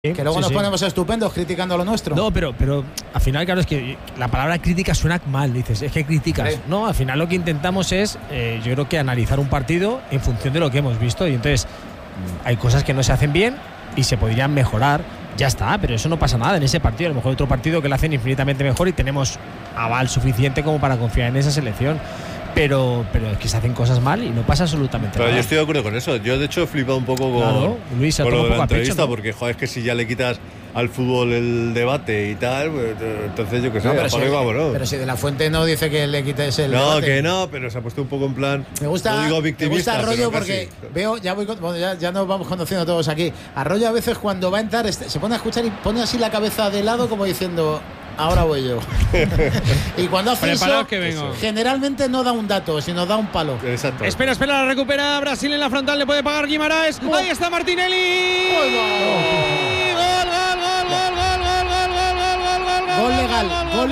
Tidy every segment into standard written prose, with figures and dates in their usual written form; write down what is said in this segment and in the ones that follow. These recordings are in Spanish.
Que luego nos ponemos estupendos criticando lo nuestro. No, pero al final, claro, es que la palabra crítica suena mal, dices, es que criticas. No, al final lo que intentamos es, yo creo que analizar un partido en función de lo que hemos visto. Y entonces hay cosas que no se hacen bien y se podrían mejorar. Ya está, pero eso no pasa nada en ese partido. A lo mejor hay otro partido que lo hacen infinitamente mejor y tenemos aval suficiente como para confiar en esa selección. Pero es que se hacen cosas mal y no pasa absolutamente nada. Yo estoy de acuerdo con eso. Yo, de hecho, he flipado un poco con, Luis, con lo de la entrevista, pecho, ¿no? porque, joder, es que si ya le quitas al fútbol el debate y tal, pues, entonces yo qué sé, pero si De la Fuente no dice que le quites el debate. No, que no, pero se ha puesto un poco en plan. Me gusta, no digo victimista, me gusta Arroyo porque casi. veo, ya nos vamos conociendo todos aquí. Arroyo a veces cuando va a entrar se pone a escuchar y pone así la cabeza de lado como diciendo, ahora voy yo. Y cuando hace eso, generalmente no da un dato, sino da un palo. Exacto. Espera, la recupera Brasil en la frontal, le puede pagar Guimaraes. Ahí está Martinelli. Gol legal. Gol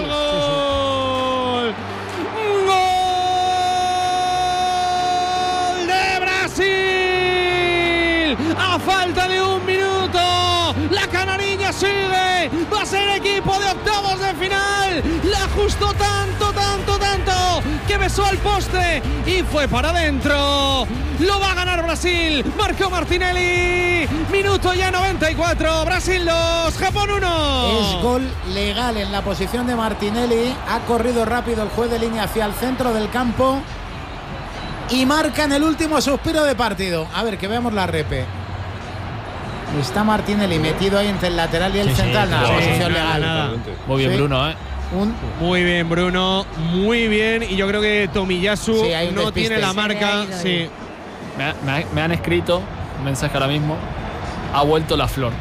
de Brasil. A falta de un minuto, la canariña sigue. Va a ser equipo de octavos de final. La ajustó tanto que besó al poste y fue para adentro. Lo va a ganar Brasil. Marcó Martinelli. Minuto ya 94. Brasil 2, Japón 1. Es gol legal en la posición de Martinelli. Ha corrido rápido el juez de línea hacia el centro del campo y marca en el último suspiro de partido. A ver, que veamos la repe. Está Martinelli metido ahí entre el lateral y el central. Posición legal. Nada. Muy bien, Bruno, Muy bien, Bruno. Muy bien. Y yo creo que Tomiyasu no tiene la marca. Sí. Me han escrito un mensaje ahora mismo. Ha vuelto la flor.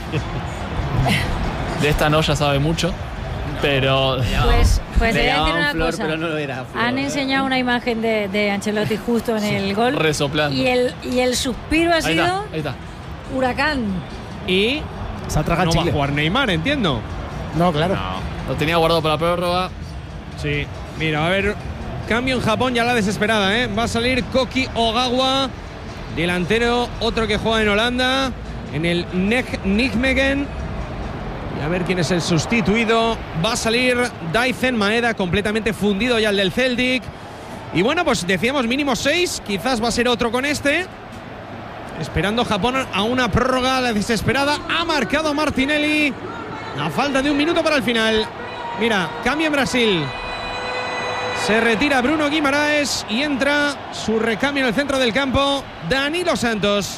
De esta no ya sabe mucho, pero pues te voy a decir una flor, cosa. pero no lo era flor. Han enseñado una imagen de Ancelotti justo en el gol. Resoplando. Y el suspiro ha sido ahí está. huracán. Y no va a jugar Neymar, entiendo. No, claro. Lo tenía guardado para la prórroga. Sí. Mira, a ver. Cambio en Japón ya la desesperada, Va a salir Koki Ogawa, delantero, otro que juega en Holanda, en el Nijmegen. Y a ver quién es el sustituido. Va a salir Daizen Maeda, completamente fundido ya el del Celtic. Y bueno, pues decíamos mínimo 6, quizás va a ser otro con este. Esperando Japón a una prórroga la desesperada. Ha marcado Martinelli. A falta de un minuto para el final. Mira, cambio en Brasil. Se retira Bruno Guimaraes y entra su recambio en el centro del campo, Danilo Santos.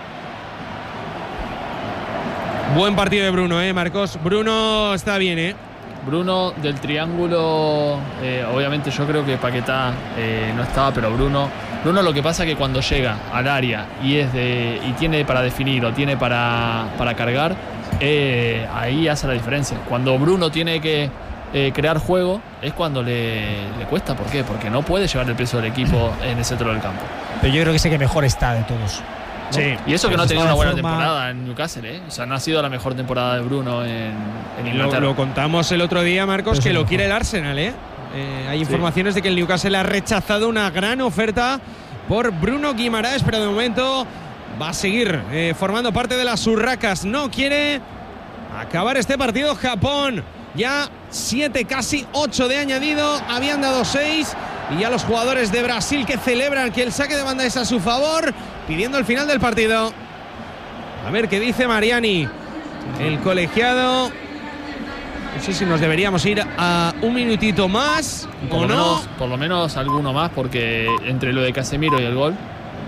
Buen partido de Bruno, Marcos. Bruno está bien, Bruno del triángulo, obviamente yo creo que Paquetá no estaba, pero Bruno lo que pasa es que cuando llega al área y tiene para definir o tiene para cargar, ahí hace la diferencia. Cuando Bruno tiene que crear juego es cuando le cuesta. ¿Por qué? Porque no puede llevar el peso del equipo en el centro del campo. Pero yo creo que es el que mejor está de todos. Sí. Y eso que no ha tenido una buena temporada en Newcastle, O sea, no ha sido la mejor temporada de Bruno en Inglaterra. Lo contamos el otro día, Marcos, que lo quiere el Arsenal, hay informaciones de que el Newcastle ha rechazado una gran oferta por Bruno Guimaraes, pero de momento va a seguir formando parte de las urracas. No quiere acabar este partido. Japón ya 7, casi 8 de añadido. Habían dado 6. Y ya los jugadores de Brasil que celebran que el saque de banda es a su favor, pidiendo el final del partido. A ver qué dice Mariani, el colegiado. No sé si nos deberíamos ir a un minutito más o no. Por lo menos alguno más, porque entre lo de Casemiro y el gol.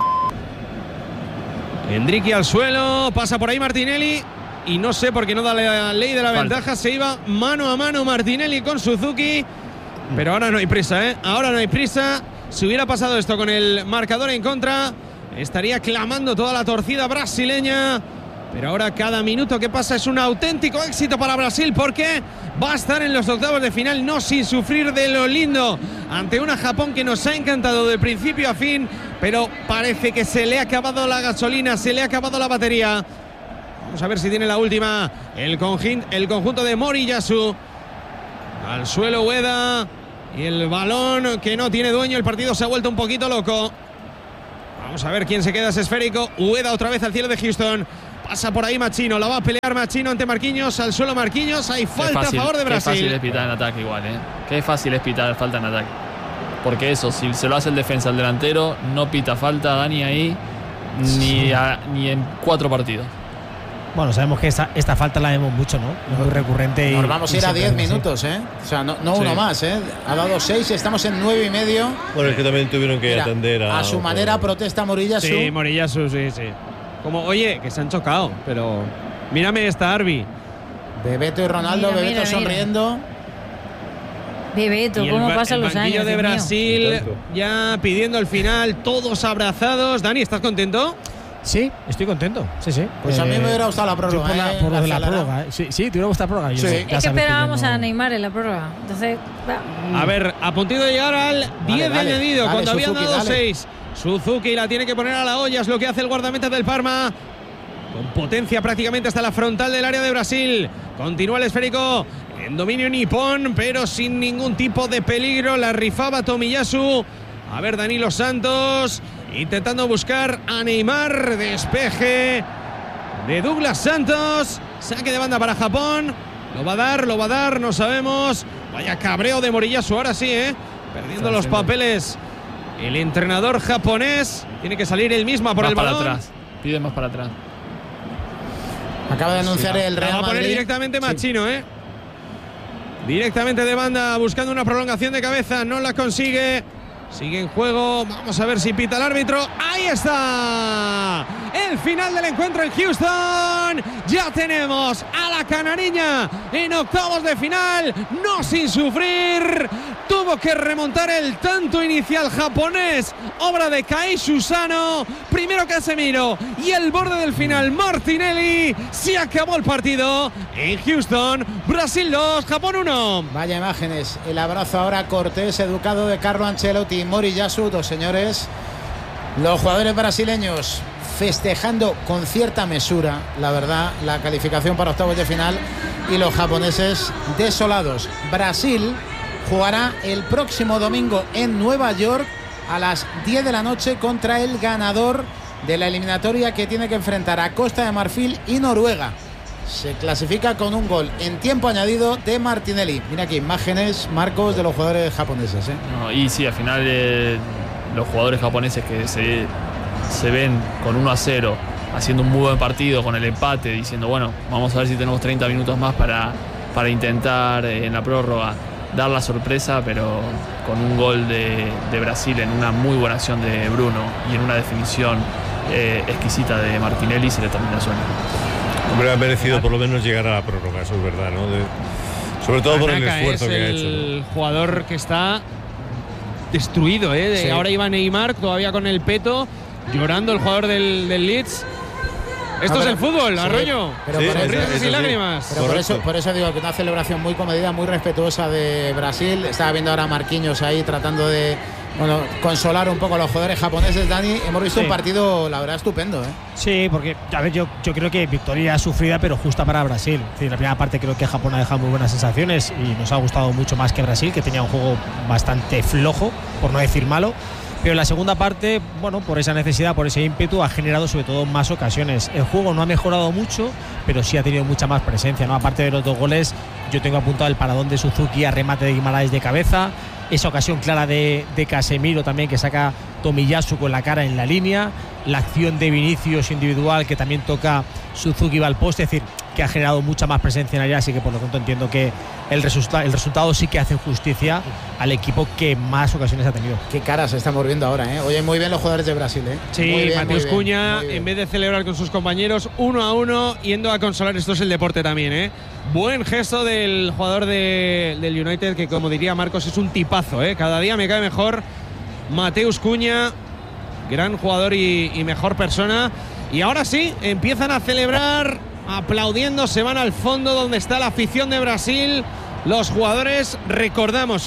Endrique al suelo, pasa por ahí Martinelli. Y no sé por qué no da la ley de la ventaja. Se iba mano a mano Martinelli con Suzuki. Pero ahora no hay prisa, Ahora no hay prisa. Si hubiera pasado esto con el marcador en contra, estaría clamando toda la torcida brasileña. Pero ahora cada minuto que pasa es un auténtico éxito para Brasil, porque va a estar en los octavos de final, no sin sufrir de lo lindo, ante una Japón que nos ha encantado de principio a fin, pero parece que se le ha acabado la gasolina, se le ha acabado la batería. Vamos a ver si tiene la última el conjunto de Moriyasu. Al suelo Ueda. Y el balón que no tiene dueño. El partido se ha vuelto un poquito loco. Vamos a ver quién se queda ese esférico. Ueda otra vez al cielo de Houston. Pasa por ahí Machino, la va a pelear Machino ante Marquinhos, al suelo Marquinhos, hay falta a favor de Brasil. Qué fácil es pitar en ataque igual, Qué fácil es pitar falta en ataque. Porque eso, si se lo hace el defensa al delantero, no pita falta Dani ahí ni en 4 partidos. Bueno, sabemos que esta falta la vemos mucho, ¿no? Es muy recurrente. Nos vamos a ir a 10 minutos, O sea, no uno más, Ha dado 6 y estamos en 9 y medio. Bueno, es que también tuvieron que atender a su manera protesta Moriyasu. Sí, Moriyasu, sí. Como, oye, que se han chocado, pero mírame esta Arby. Bebeto y Ronaldo, Bebeto sonriendo. Bebeto, ¿cómo pasan los años? El banquillo de Brasil ya pidiendo el final, todos abrazados. Dani, ¿estás contento? Sí, estoy contento. Sí. Pues a mí me hubiera gustado la prórroga. Por lo de la prórroga. Sí, ¿te hubiera gustado la prórroga? Sí. Es que esperábamos a Neymar en la prórroga. Entonces, a ver, a puntito de llegar al 10 de añadido, cuando Suzuki, habían dado 6. Suzuki la tiene que poner a la olla, es lo que hace el guardameta del Parma. Con potencia prácticamente hasta la frontal del área de Brasil. Continúa el esférico en dominio nipón, pero sin ningún tipo de peligro. La rifaba Tomiyasu. A ver, Danilo Santos intentando buscar a Neymar. Despeje de Douglas Santos. Saque de banda para Japón. Lo va a dar, no sabemos. Vaya cabreo de Moriyasu ahora sí, perdiendo los papeles. El entrenador japonés tiene que salir él mismo por el balón. Para atrás. Pide más para atrás. Acaba de anunciar el Real Madrid. Va a poner directamente Machino, Directamente de banda, buscando una prolongación de cabeza. No la consigue. Sigue en juego. Vamos a ver si pita el árbitro. ¡Ahí está! El final del encuentro en Houston. Ya tenemos a la canariña en octavos de final. No sin sufrir. Tuvo que remontar el tanto inicial japonés. Obra de Kai Susano. Primero Casemiro. Y el borde del final, Martinelli. Se acabó el partido en Houston. Brasil 2, Japón 1. Vaya imágenes. El abrazo ahora cortés, educado de Carlo Ancelotti y Moriyasu, dos señores. Los jugadores brasileños festejando con cierta mesura, la verdad, la calificación para octavos de final, y los japoneses desolados. Brasil jugará el próximo domingo en Nueva York a las 10 de la noche contra el ganador de la eliminatoria que tiene que enfrentar a Costa de Marfil y Noruega. Se clasifica con un gol en tiempo añadido de Martinelli. Mira aquí imágenes, Marcos, de los jugadores japoneses. No, y sí, al final los jugadores japoneses que se ven con 1-0, haciendo un muy buen partido, con el empate, diciendo, bueno, vamos a ver si tenemos 30 minutos más para intentar en la prórroga dar la sorpresa, pero con un gol de Brasil en una muy buena acción de Bruno y en una definición exquisita de Martinelli, se le termina el sueño. Hombre, ha merecido por lo menos llegar a la prórroga, eso es verdad, ¿no? Sobre todo por el esfuerzo que ha hecho. El jugador que está destruido, Sí. Ahora iba Neymar todavía con el peto, llorando el jugador del Leeds. Esto es el fútbol, sí, Arroyo. Risas y lágrimas. Pero por eso digo que una celebración muy comedida, muy respetuosa de Brasil. Estaba viendo ahora a Marquinhos ahí tratando de consolar un poco a los jugadores japoneses. Dani, hemos visto un partido, la verdad, estupendo. Sí, porque a ver, yo creo que victoria sufrida pero justa para Brasil. Es decir, la primera parte creo que Japón ha dejado muy buenas sensaciones y nos ha gustado mucho más que Brasil, que tenía un juego bastante flojo, por no decir malo. Pero en la segunda parte, bueno, por esa necesidad, por ese ímpetu, ha generado sobre todo más ocasiones. El juego no ha mejorado mucho, pero sí ha tenido mucha más presencia, ¿no? Aparte de los 2 goles, yo tengo apuntado el paradón de Suzuki a remate de Guimaraes de cabeza, esa ocasión clara de Casemiro también, que saca Tomiyasu con la cara en la línea, la acción de Vinicius individual que también toca Suzuki va al poste, es decir, que ha generado mucha más presencia en allá, así que por lo tanto entiendo que el resultado sí que hace justicia al equipo que más ocasiones ha tenido. Qué caras estamos viendo ahora, Oye, muy bien los jugadores de Brasil, Sí, Mateus Cunha, en vez de celebrar con sus compañeros 1-1, yendo a consolar. Esto es el deporte también, Buen gesto del jugador del United, que como diría Marcos, es un tipazo, Cada día me cae mejor Mateus Cunha, gran jugador y mejor persona. Y ahora sí, empiezan a celebrar, aplaudiendo, se van al fondo donde está la afición de Brasil. Los jugadores, recordamos,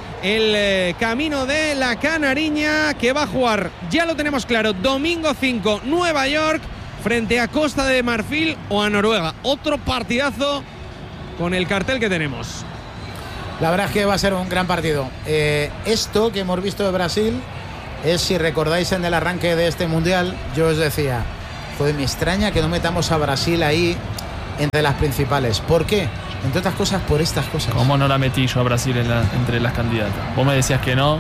el camino de la canariña, que va a jugar, ya lo tenemos claro, domingo 5, Nueva York, frente a Costa de Marfil o a Noruega. Otro partidazo con el cartel que tenemos. La verdad es que va a ser un gran partido. Esto que hemos visto de Brasil es, si recordáis en el arranque de este mundial, yo os decía, joder, me extraña que no metamos a Brasil ahí entre las principales. ¿Por qué? Entre otras cosas, por estas cosas. ¿Cómo no la metí yo a Brasil entre las candidatas? Vos me decías que no.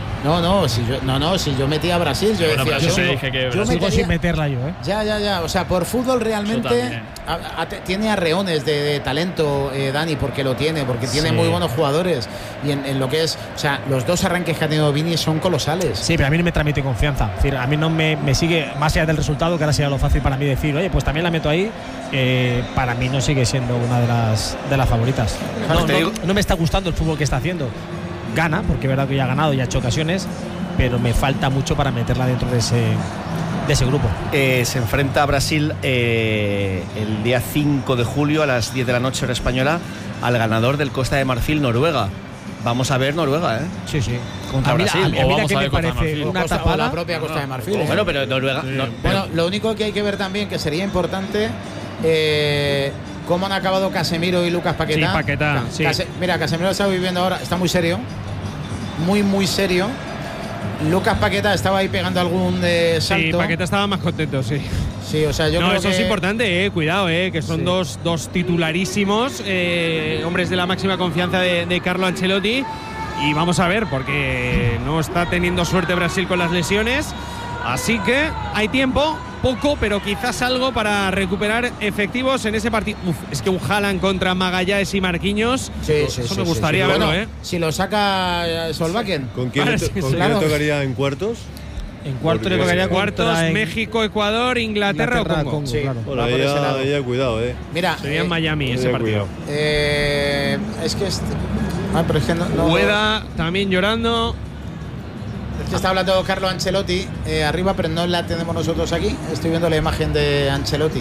Si yo metí a Brasil, yo bueno, decía... yo dije que yo sigo sin meterla yo, ¿eh? Ya. O sea, por fútbol realmente tiene arreones de talento, Dani, porque tiene muy buenos jugadores. Y en lo que es... O sea, los 2 arranques que ha tenido Vini son colosales. Sí, pero a mí no me transmite confianza. Es decir, a mí no me sigue, más allá del resultado, que ahora sería lo fácil para mí decir, oye, pues también la meto ahí. Para mí no sigue siendo una de las favoritas. No me está gustando el fútbol que está haciendo. Gana, porque es verdad que ya ha ganado y ha hecho ocasiones, pero me falta mucho para meterla dentro de ese grupo. Se enfrenta a Brasil el día 5 de julio a las 10 de la noche hora española al ganador del Costa de Marfil, Noruega. Vamos a ver Noruega, ¿eh? Sí. Contra Brasil. Mira que me parece una tapada. La propia Costa de Marfil. Bueno, pero Noruega... Sí. Bueno, lo único que hay que ver también, que sería importante... cómo han acabado Casemiro y Lucas Paquetá. Sí, Paquetá, sí. Mira, Casemiro está viviendo ahora, está muy serio. Muy serio. Lucas Paquetá estaba ahí pegando algún salto. Sí, Paquetá estaba más contento, sí. Sí, o sea, yo creo eso que... es importante, cuidado, que son dos titularísimos, hombres de la máxima confianza de Carlo Ancelotti. Y vamos a ver, porque no está teniendo suerte Brasil con las lesiones. Así que hay tiempo, poco, pero quizás algo para recuperar efectivos en ese partido. Es que un Haaland contra Magallanes y Marquinhos, eso me gustaría verlo, bueno, si lo saca Solbakken. ¿Con quién le tocaría en cuartos? En cuartos le tocaría cuartos, México, Ecuador, Inglaterra o Congo. Sí, bueno, ahí cuidado, Mira, sería en Miami ese partido. Es que pero es que no Ueda también llorando. Es que está hablando Carlo Ancelotti arriba, pero no la tenemos nosotros aquí. Estoy viendo la imagen de Ancelotti.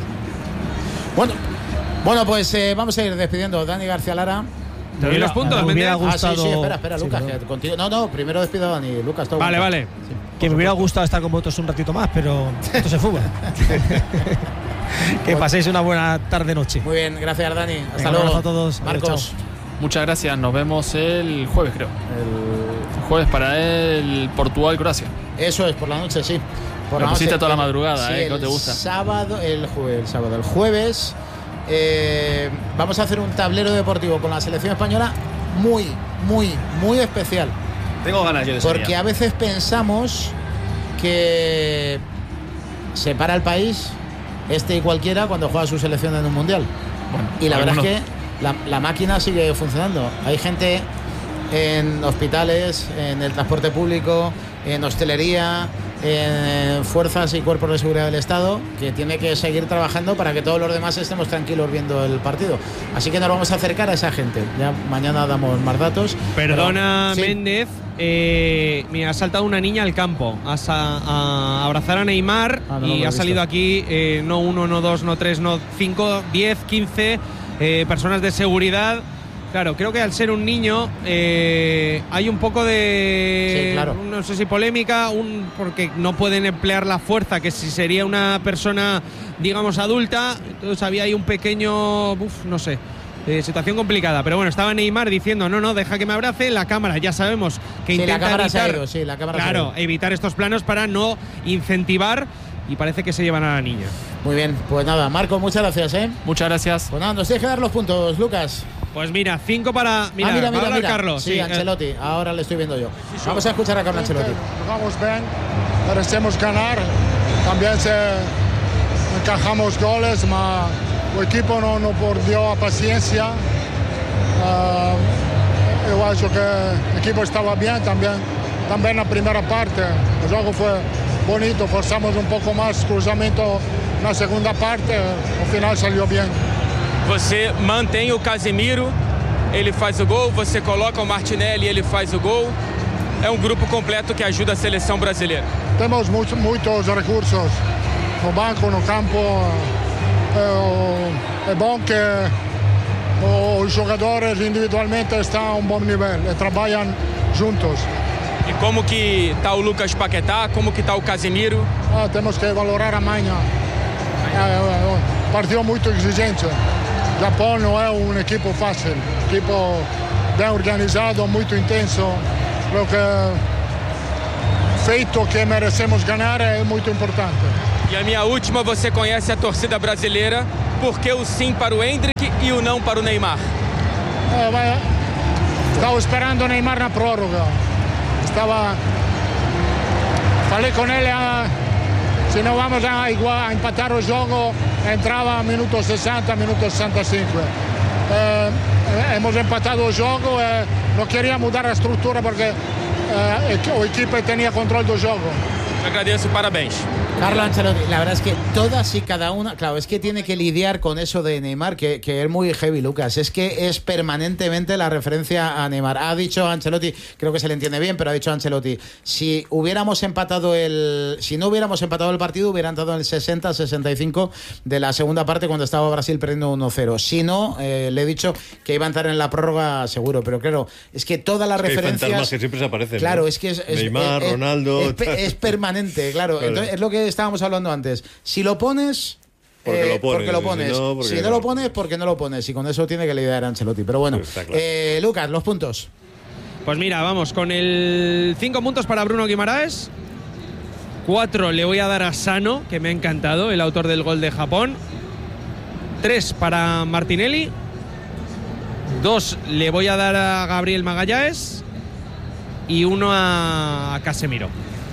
Bueno, pues vamos a ir despidiendo. Dani García Lara. ¿Te doy los puntos? Me hubiera gustado... sí, espera, Lucas. Que contigo... No, primero despido a Dani. Lucas, todo Vale. Sí, que me hubiera gustado estar con vosotros un ratito más, pero esto se fútbol. Que paséis una buena tarde-noche. Muy bien, gracias, Dani. Hasta luego. Un abrazo a todos. Marcos. Muchas gracias. Nos vemos el jueves, creo. El jueves para el Portugal-Croacia. Eso es, por la noche, sí. Por la noche. Toda la madrugada, sí, que no te gusta. El jueves vamos a hacer un tablero deportivo con la selección española muy especial. Tengo ganas yo de porque día. A veces pensamos que se para el país y cualquiera cuando juega su selección en un mundial. Bueno, y la verdad es que la máquina sigue funcionando. Hay gente en hospitales, en el transporte público, en hostelería, en fuerzas y cuerpos de seguridad del Estado, que tiene que seguir trabajando para que todos los demás estemos tranquilos viendo el partido. Así que nos vamos a acercar a esa gente. Ya mañana damos más datos. Perdona, pero, Méndez. Me ha saltado una niña al campo a abrazar a Neymar y ha salido aquí no 1, no 2, no 3, no 5, 10, 15 personas de seguridad. Claro, creo que al ser un niño hay un poco de, sí, claro, no sé si polémica, porque no pueden emplear la fuerza que si sería una persona, digamos, adulta. Entonces había ahí un pequeño, no sé, situación complicada. Pero bueno, estaba Neymar diciendo, no, deja que me abrace. La cámara, ya sabemos que intenta evitar, la cámara claro, evitar estos planos para no incentivar. Y parece que se llevan a la niña. Muy bien, pues nada, Marco, muchas gracias. Muchas gracias. Pues nada, nos tienes que dar los puntos, Lucas. Pues mira, 5 para... Mira, Carlos. Sí, Ancelotti, ahora le estoy viendo yo. Vamos a escuchar a Carlo Ancelotti. Jugamos bien, merecemos ganar. También encajamos goles, pero el equipo no perdió la paciencia. Yo acho que el equipo estaba bien también la primera parte. El juego fue bonito, forzamos un poco más cruzamento en la segunda parte, al final salió bien. Você mantém o Casemiro, ele faz o gol, você coloca o Martinelli, ele faz o gol. É grupo completo que ajuda a seleção brasileira. Temos muitos recursos no banco, no campo. É bom que os jogadores individualmente estão a um bom nível e trabalham juntos. E como que está o Lucas Paquetá, como que está o Casemiro? Temos que valorar amanhã. Partido muito exigente. Japão não é equipo fácil, equipo bem organizado, muito intenso. Creo que feito que merecemos ganhar é muito importante. E a minha última, você conhece a torcida brasileira, por que o sim para o Endrick e o não para o Neymar? Estaba esperando Neymar na prórroga. Falei con él, si no vamos a empatar el juego, entraba a minutos 60, minutos 65. Hemos empatado el juego, no quería mudar la estructura porque el equipo tenía control del juego. Te agradeço, parabéns. Carlo Ancelotti, la verdad es que todas y cada una, claro, es que tiene que lidiar con eso de Neymar, que es muy heavy, Lucas. Es que es permanentemente la referencia a Neymar. Ha dicho Ancelotti, creo que se le entiende bien, pero ha dicho Ancelotti, si no hubiéramos empatado el partido, hubiera entrado en el 60-65 de la segunda parte cuando estaba Brasil perdiendo 1-0. Si no, le he dicho que iba a entrar en la prórroga seguro, pero claro, es que todas las referencias... Hay fantasmas que siempre se aparecen, claro, ¿no? es que es Neymar, Ronaldo... Es permanente, claro. Entonces, es lo que estábamos hablando antes. Si lo pones... Porque lo pones. Si no lo pones, porque no lo pones. Y con eso tiene que lidiar Ancelotti. Pero bueno, claro. Lucas, los puntos. Pues mira, vamos con el 5 puntos para Bruno Guimaraes. 4 le voy a dar a Sano, que me ha encantado, el autor del gol de Japón. 3 para Martinelli. 2 le voy a dar a Gabriel Magallanes. Y 1 a Casemiro.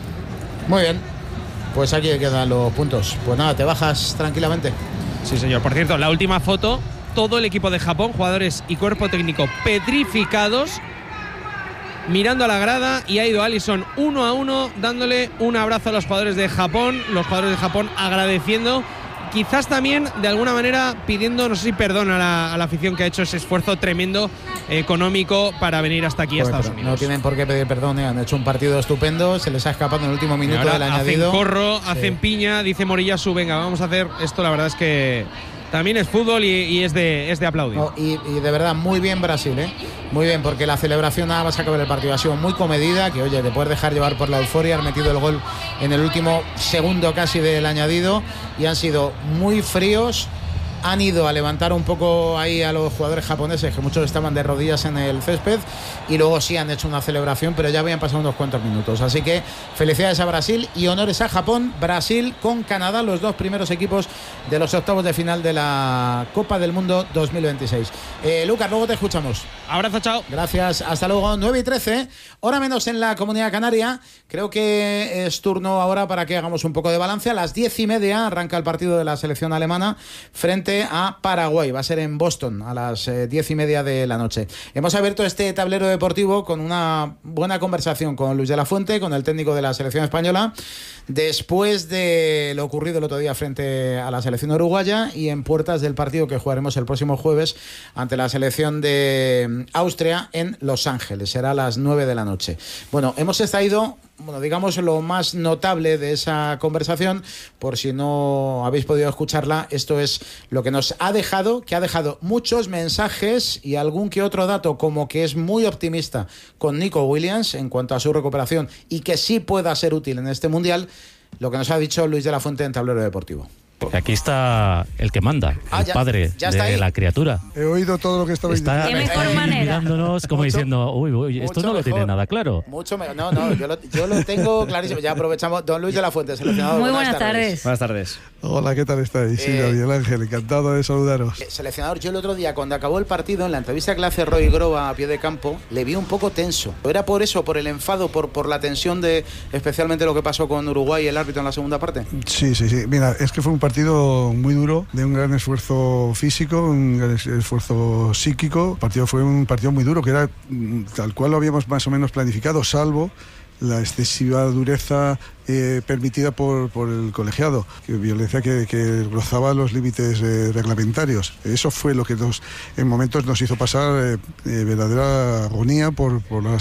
Muy bien. Pues aquí quedan los puntos. Pues nada, te bajas tranquilamente. Sí, señor. Por cierto, la última foto, todo el equipo de Japón, jugadores y cuerpo técnico petrificados, mirando a la grada, y ha ido Alisson 1 a 1, dándole un abrazo a los jugadores de Japón, agradeciendo, quizás también de alguna manera pidiendo, no sé si perdón a la afición que ha hecho ese esfuerzo tremendo económico para venir hasta aquí a Estados Unidos. No tienen por qué pedir perdón, han hecho un partido estupendo, se les ha escapado en el último minuto del añadido. Hacen corro, hacen piña, dice Moriyasu, venga, vamos a hacer esto. La verdad es que también es fútbol y es de aplaudir. Y de verdad, muy bien Brasil, muy bien, porque la celebración nada más acabar el partido ha sido muy comedida, que oye, te puedes dejar llevar por la euforia, han metido el gol en el último segundo casi del añadido y han sido muy fríos. Han ido a levantar un poco ahí a los jugadores japoneses, que muchos estaban de rodillas en el césped, y luego sí han hecho una celebración, pero ya habían pasado unos cuantos minutos. Así que felicidades a Brasil y honores a Japón. Brasil con Canadá, los dos primeros equipos de los octavos de final de la Copa del Mundo 2026. Lucas, luego te escuchamos. Abrazo, chao. Gracias, hasta luego. 9:13, hora menos en la Comunidad Canaria. Creo que es turno ahora para que hagamos un poco de balance. A las 10:30 arranca el partido de la selección alemana frente a Paraguay. Va a ser en Boston a las 10:30 de la noche. Hemos abierto este tablero deportivo con una buena conversación con Luis de la Fuente, con el técnico de la selección española, después de lo ocurrido el otro día frente a la selección uruguaya y en puertas del partido que jugaremos el próximo jueves ante la selección de Austria en Los Ángeles. Será a las 9 de la noche. Bueno, hemos extraído, digamos, lo más notable de esa conversación. Por si no habéis podido escucharla, esto es lo que nos ha dejado, que ha dejado muchos mensajes y algún que otro dato, como que es muy optimista con Nico Williams en cuanto a su recuperación y que sí pueda ser útil en este Mundial, lo que nos ha dicho Luis de la Fuente en Tablero Deportivo. Aquí está el que manda, el padre de la criatura. He oído todo lo que estabais diciendo. De mejor manera. Mirándonos como diciendo, uy, esto no lo tiene nada claro. Mucho mejor. No, yo lo tengo clarísimo. Ya aprovechamos. Don Luis de la Fuente, seleccionador. Muy buenas tardes. Buenas tardes. Hola, ¿qué tal estáis? Sí, Miguel Ángel, encantado de saludaros. Seleccionador, yo el otro día, cuando acabó el partido, en la entrevista que le hace Roy Groba a pie de campo, le vi un poco tenso. ¿Era por eso, por el enfado, por la tensión de especialmente lo que pasó con Uruguay y el árbitro en la segunda parte? Sí. Mira, es que fue un partido muy duro, de un gran esfuerzo físico, un gran esfuerzo psíquico. El partido fue un partido muy duro, que era tal cual lo habíamos más o menos planificado, salvo la excesiva dureza permitida por el colegiado, violencia que rozaba los límites reglamentarios. Eso fue lo que en momentos nos hizo pasar verdadera agonía por la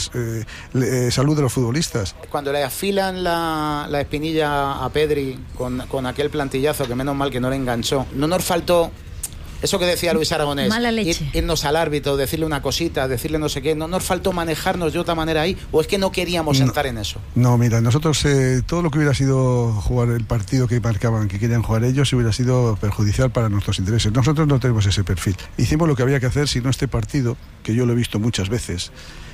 salud de los futbolistas. Cuando le afilan la espinilla a Pedri con aquel plantillazo, que menos mal que no le enganchó, no nos faltó eso que decía Luis Aragonés, mala leche. Irnos al árbitro, decirle una cosita, decirle no sé qué. ¿No nos faltó manejarnos de otra manera ahí? ¿O es que no queríamos entrar en eso? No, mira, nosotros todo lo que hubiera sido jugar el partido que marcaban, que querían jugar ellos, hubiera sido perjudicial para nuestros intereses. Nosotros no tenemos ese perfil. Hicimos lo que había que hacer, si no este partido, que yo lo he visto muchas veces,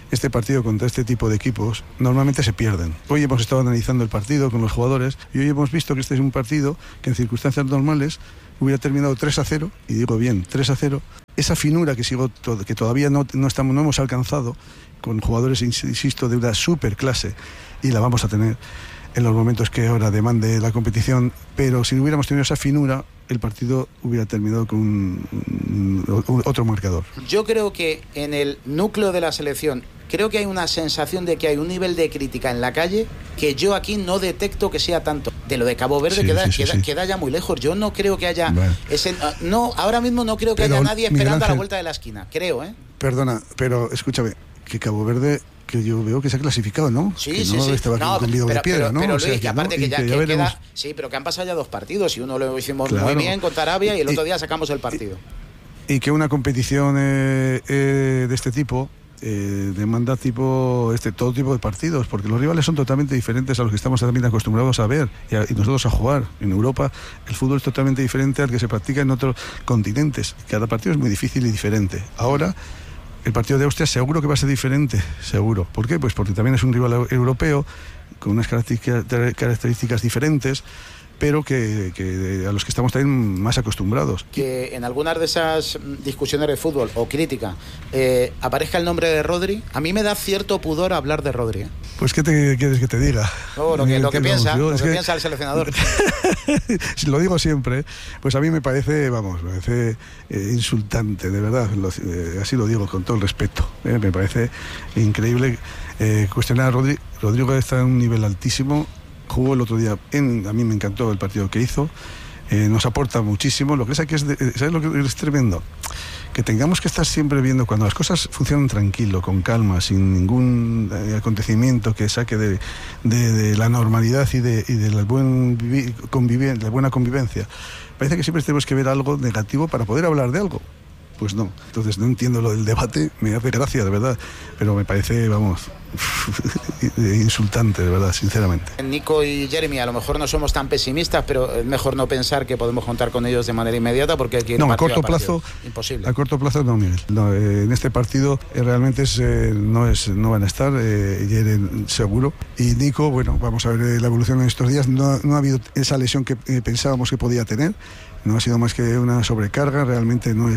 este partido contra este tipo de equipos normalmente se pierden. Hoy hemos estado analizando el partido con los jugadores y hoy hemos visto que este es un partido que en circunstancias normales hubiera terminado 3-0, y digo bien, 3-0. Esa finura que todavía no hemos alcanzado, con jugadores, insisto, de una super clase, y la vamos a tener en los momentos que ahora demande la competición, pero si no hubiéramos tenido esa finura, el partido hubiera terminado con otro marcador. Yo creo que en el núcleo de la selección, creo que hay una sensación de que hay un nivel de crítica en la calle que yo aquí no detecto que sea tanto. De lo de Cabo Verde queda ya muy lejos. Yo no creo que haya ahora mismo no creo que haya nadie esperando a la vuelta de la esquina, creo, ¿eh? Perdona, pero escúchame, que Cabo Verde, que yo veo que se ha clasificado, ¿no? Sí, que sí, no sí. estaba con Lido de piedra, ¿no? Pero o sea, Luis, que aparte que ya veremos. queda... Sí, pero que han pasado ya 2 partidos y uno lo hicimos muy bien contra Arabia y el otro día sacamos el partido. Y que una competición de este tipo demanda todo tipo de partidos, porque los rivales son totalmente diferentes a los que estamos también acostumbrados a ver y nosotros a jugar. En Europa el fútbol es totalmente diferente al que se practica en otros continentes. Cada partido es muy difícil y diferente. Ahora el partido de Austria seguro que va a ser diferente, seguro. ¿Por qué? Pues porque también es un rival europeo con unas características diferentes, pero que a los que estamos también más acostumbrados. Que en algunas de esas discusiones de fútbol o crítica aparezca el nombre de Rodri, a mí me da cierto pudor hablar de Rodri. Pues ¿qué te quieres que te diga? Lo que piensa el seleccionador. Si lo digo siempre, pues a mí me parece insultante, de verdad, así lo digo con todo el respeto. Me parece increíble cuestionar a Rodri. Rodrigo está en un nivel altísimo. Jugó el otro día, a mí me encantó el partido que hizo, nos aporta muchísimo. Lo que es ¿sabes lo que es tremendo? Que tengamos que estar siempre viendo cuando las cosas funcionan tranquilo, con calma, sin ningún acontecimiento que saque de la normalidad y de la buena convivencia. Parece que siempre tenemos que ver algo negativo para poder hablar de algo. Pues no. Entonces no entiendo lo del debate, me hace gracia, de verdad, pero me parece, insultante, de verdad, sinceramente. Nico y Jeremy, a lo mejor no somos tan pesimistas, pero es mejor no pensar que podemos contar con ellos de manera inmediata, porque aquí no, a corto plazo, imposible. A corto plazo no, Miguel. No, en este partido realmente no van a estar, Jeremy seguro. Y Nico, bueno, vamos a ver la evolución en estos días. No ha habido esa lesión que pensábamos que podía tener. No ha sido más que una sobrecarga, realmente no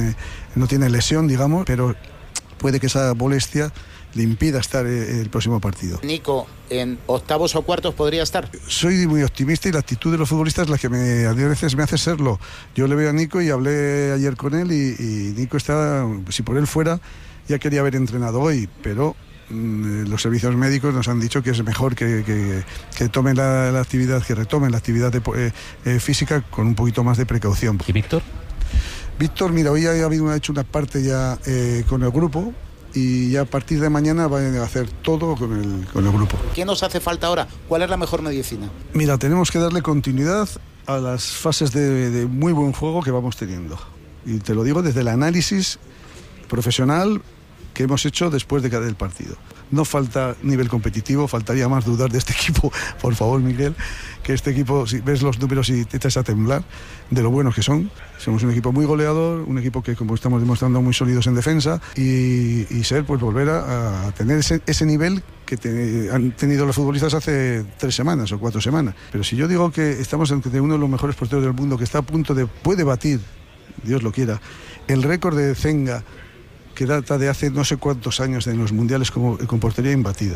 tiene lesión, digamos, pero puede que esa molestia le impida estar el próximo partido. Nico, ¿en octavos o cuartos podría estar? Soy muy optimista y la actitud de los futbolistas es la que a veces me hace serlo. Yo le veo a Nico y hablé ayer con él y Nico está, si por él fuera, ya quería haber entrenado hoy, pero los servicios médicos nos han dicho que es mejor que tomen la actividad, que retomen la actividad física con un poquito más de precaución. ¿Y Víctor? Víctor, mira, hoy ha hecho una parte ya con el grupo y ya a partir de mañana van a hacer todo con el grupo. ¿Qué nos hace falta ahora? ¿Cuál es la mejor medicina? Mira, tenemos que darle continuidad a las fases de muy buen juego que vamos teniendo. Y te lo digo desde el análisis profesional que hemos hecho después de cada partido. No falta nivel competitivo, faltaría más dudar de este equipo, por favor, Miguel, que este equipo, si ves los números y te echas a temblar de lo buenos que son. Somos un equipo muy goleador, un equipo que, como estamos demostrando, muy sólidos en defensa y ser, pues volver a tener ese nivel que han tenido los futbolistas hace 3 semanas o 4 semanas. Pero si yo digo que estamos ante uno de los mejores porteros del mundo, que está a punto puede batir, Dios lo quiera, el récord de Zenga, que data de hace no sé cuántos años en los mundiales con portería imbatida.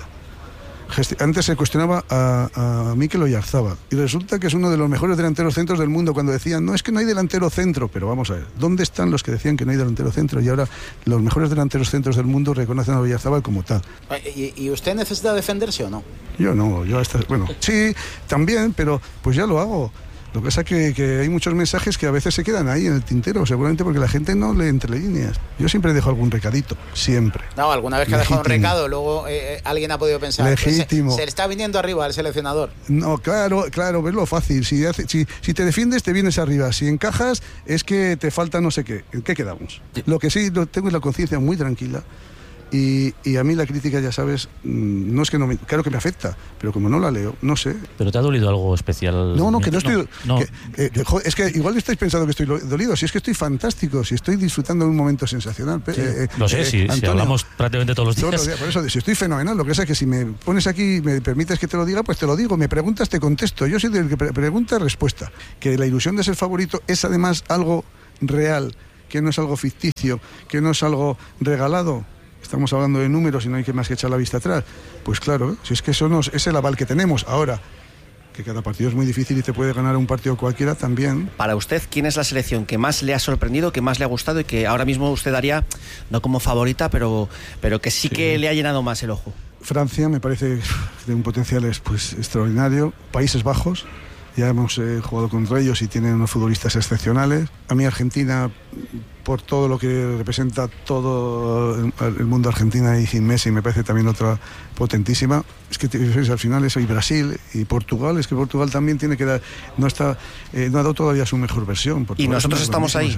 Antes se cuestionaba a Mikel Oyarzabal y resulta que es uno de los mejores delanteros centros del mundo, cuando decían, no, es que no hay delantero centro, pero vamos a ver, ¿dónde están los que decían que no hay delantero centro? Y ahora los mejores delanteros centros del mundo reconocen a Oyarzabal como tal. ¿Y usted necesita defenderse o no? Yo no, sí, también, pero pues ya lo hago. Lo que pasa es que hay muchos mensajes que a veces se quedan ahí en el tintero, seguramente porque la gente no lee entre líneas. Yo siempre dejo algún recadito, siempre. No, alguna vez que ha dejado un recado, luego alguien ha podido pensar legítimo. Se le está viniendo arriba al seleccionador. No, claro, ves lo fácil. Si te defiendes, te vienes arriba. Si encajas, es que te falta no sé qué. ¿En qué quedamos? Lo que sí tengo es la conciencia muy tranquila Y a mí la crítica, ya sabes, no es que no me, claro que me afecta, pero como no la leo, no sé. ¿Pero te ha dolido algo especial? No, que no estoy... No. Es que igual estáis pensando que estoy dolido, si es que estoy fantástico, si estoy disfrutando de un momento sensacional. Sí. No sé, si hablamos prácticamente todos los días. Por eso, si estoy fenomenal, lo que pasa es que si me pones aquí y me permites que te lo diga, pues te lo digo, me preguntas, te contesto. Yo soy del que pregunta, respuesta. Que la ilusión de ser favorito es además algo real, que no es algo ficticio, que no es algo regalado. Estamos hablando de números y no hay que más que echar la vista atrás. Pues claro, si es que eso es el aval que tenemos. Ahora, que cada partido es muy difícil y te puede ganar un partido cualquiera también. Para usted, ¿quién es la selección que más le ha sorprendido, que más le ha gustado y que ahora mismo usted daría, no como favorita, pero que sí que le ha llenado más el ojo? Francia me parece de un potencial extraordinario. Países Bajos, ya hemos jugado contra ellos y tienen unos futbolistas excepcionales. A mí Argentina, por todo lo que representa todo el mundo Argentina y sin Messi, me parece también otra potentísima. Es que al final eso, y Brasil y Portugal, es que Portugal también tiene que dar, no ha dado todavía su mejor versión. Portugal, y nosotros estamos ahí.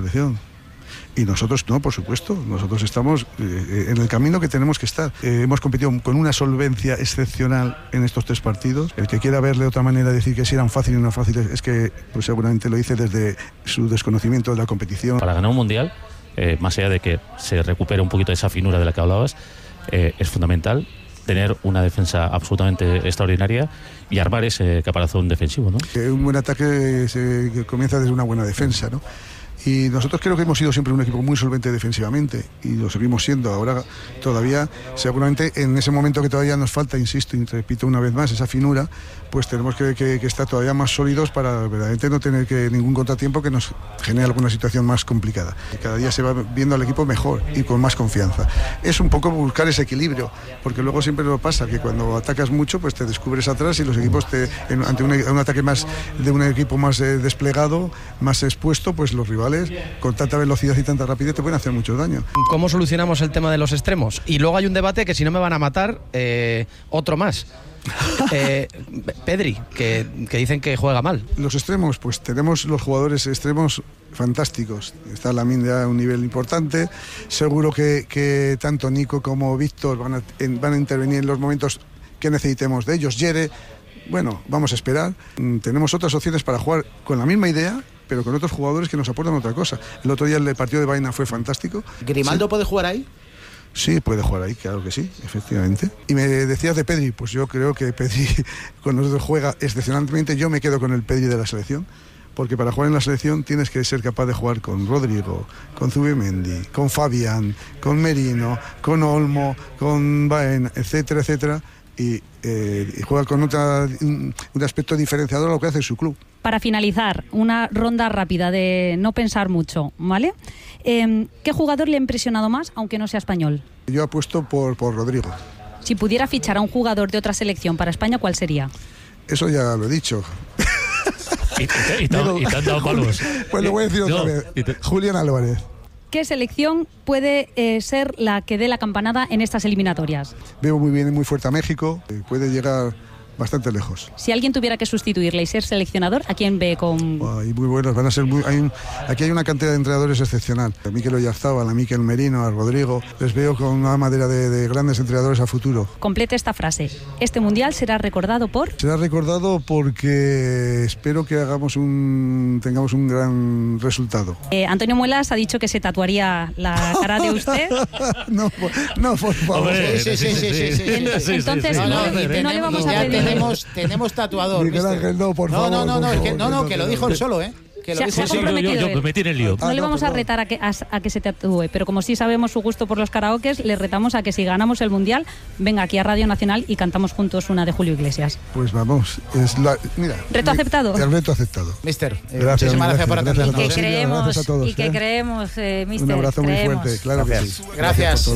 Y nosotros no, por supuesto, nosotros estamos en el camino que tenemos que estar. Hemos competido con una solvencia excepcional en estos 3 partidos. El que quiera verle otra manera de decir que si eran fáciles o no fáciles, es que pues seguramente lo dice desde su desconocimiento de la competición. Para ganar un mundial, más allá de que se recupere un poquito esa finura de la que hablabas, es fundamental tener una defensa absolutamente extraordinaria y armar ese caparazón defensivo, ¿no? Un buen ataque comienza desde una buena defensa, ¿no? Y nosotros creo que hemos sido siempre un equipo muy solvente defensivamente y lo seguimos siendo. Ahora todavía, seguramente en ese momento que todavía nos falta, insisto y repito una vez más, esa finura, pues tenemos que estar todavía más sólidos para verdaderamente no tener ningún contratiempo que nos genere alguna situación más complicada. Cada día se va viendo al equipo mejor y con más confianza. Es un poco buscar ese equilibrio, porque luego siempre lo pasa que cuando atacas mucho, pues te descubres atrás y los equipos ante un ataque más de un equipo más desplegado, más expuesto, pues los rivales con tanta velocidad y tanta rapidez te pueden hacer mucho daño. ¿Cómo solucionamos el tema de los extremos? Y luego hay un debate que si no me van a matar, otro más. Pedri, que dicen que juega mal. Los extremos, pues tenemos los jugadores extremos fantásticos. Está Lamine a un nivel importante. Seguro que tanto Nico como Víctor van a intervenir en los momentos que necesitemos de ellos. Yere, bueno, vamos a esperar. Tenemos otras opciones para jugar con la misma idea, pero con otros jugadores que nos aportan otra cosa. El otro día el partido de Baena fue fantástico. ¿Grimaldo puede jugar ahí? Sí, puede jugar ahí, claro que sí, efectivamente. Y me decías de Pedri, pues yo creo que Pedri con nosotros juega excepcionalmente. Yo me quedo con el Pedri de la selección, porque para jugar en la selección tienes que ser capaz de jugar con Rodrigo, con Zubimendi, con Fabián, con Merino, con Olmo, con Baena, etcétera, etcétera. Y juega con un aspecto diferenciador a lo que hace su club. Para finalizar, una ronda rápida de no pensar mucho, ¿vale? ¿Qué jugador le ha impresionado más, aunque no sea español? Yo apuesto por Rodrigo. Si pudiera fichar a un jugador de otra selección para España, ¿cuál sería? Eso ya lo he dicho. Y te han dado palos. Pues lo voy a decir otra vez. Julián Álvarez. ¿Qué selección puede ser la que dé la campanada en estas eliminatorias? Veo muy bien y muy fuerte a México. Puede llegar bastante lejos. Si alguien tuviera que sustituirle y ser seleccionador, ¿a quién ve con...? Muy buenos, van a ser aquí hay una cantidad de entrenadores excepcional. A Mikel Oyarzabal, a Mikel Merino, a Rodrigo. Les veo con una madera de grandes entrenadores a futuro. Complete esta frase. Este mundial será recordado por... Será recordado porque espero que tengamos un gran resultado. Antonio Muelas ha dicho que se tatuaría la cara de usted. No, por favor. Hombre, sí. Entonces no le vamos a pedir... Tenemos tatuador. Miguel Ángel, no, por favor. No, que lo dijo él solo, ¿eh? Se ha comprometido. Yo me metí en el lío. No le vamos a retar a que se tatúe, pero como sí sabemos su gusto por los karaokes, le retamos a que si ganamos el Mundial, venga aquí a Radio Nacional y cantamos juntos una de Julio Iglesias. Pues vamos, mira. ¿Reto aceptado? El reto aceptado. Mister, muchísimas gracias por atendernos. Y que creemos, Mister. Un abrazo muy fuerte, claro que sí. Gracias.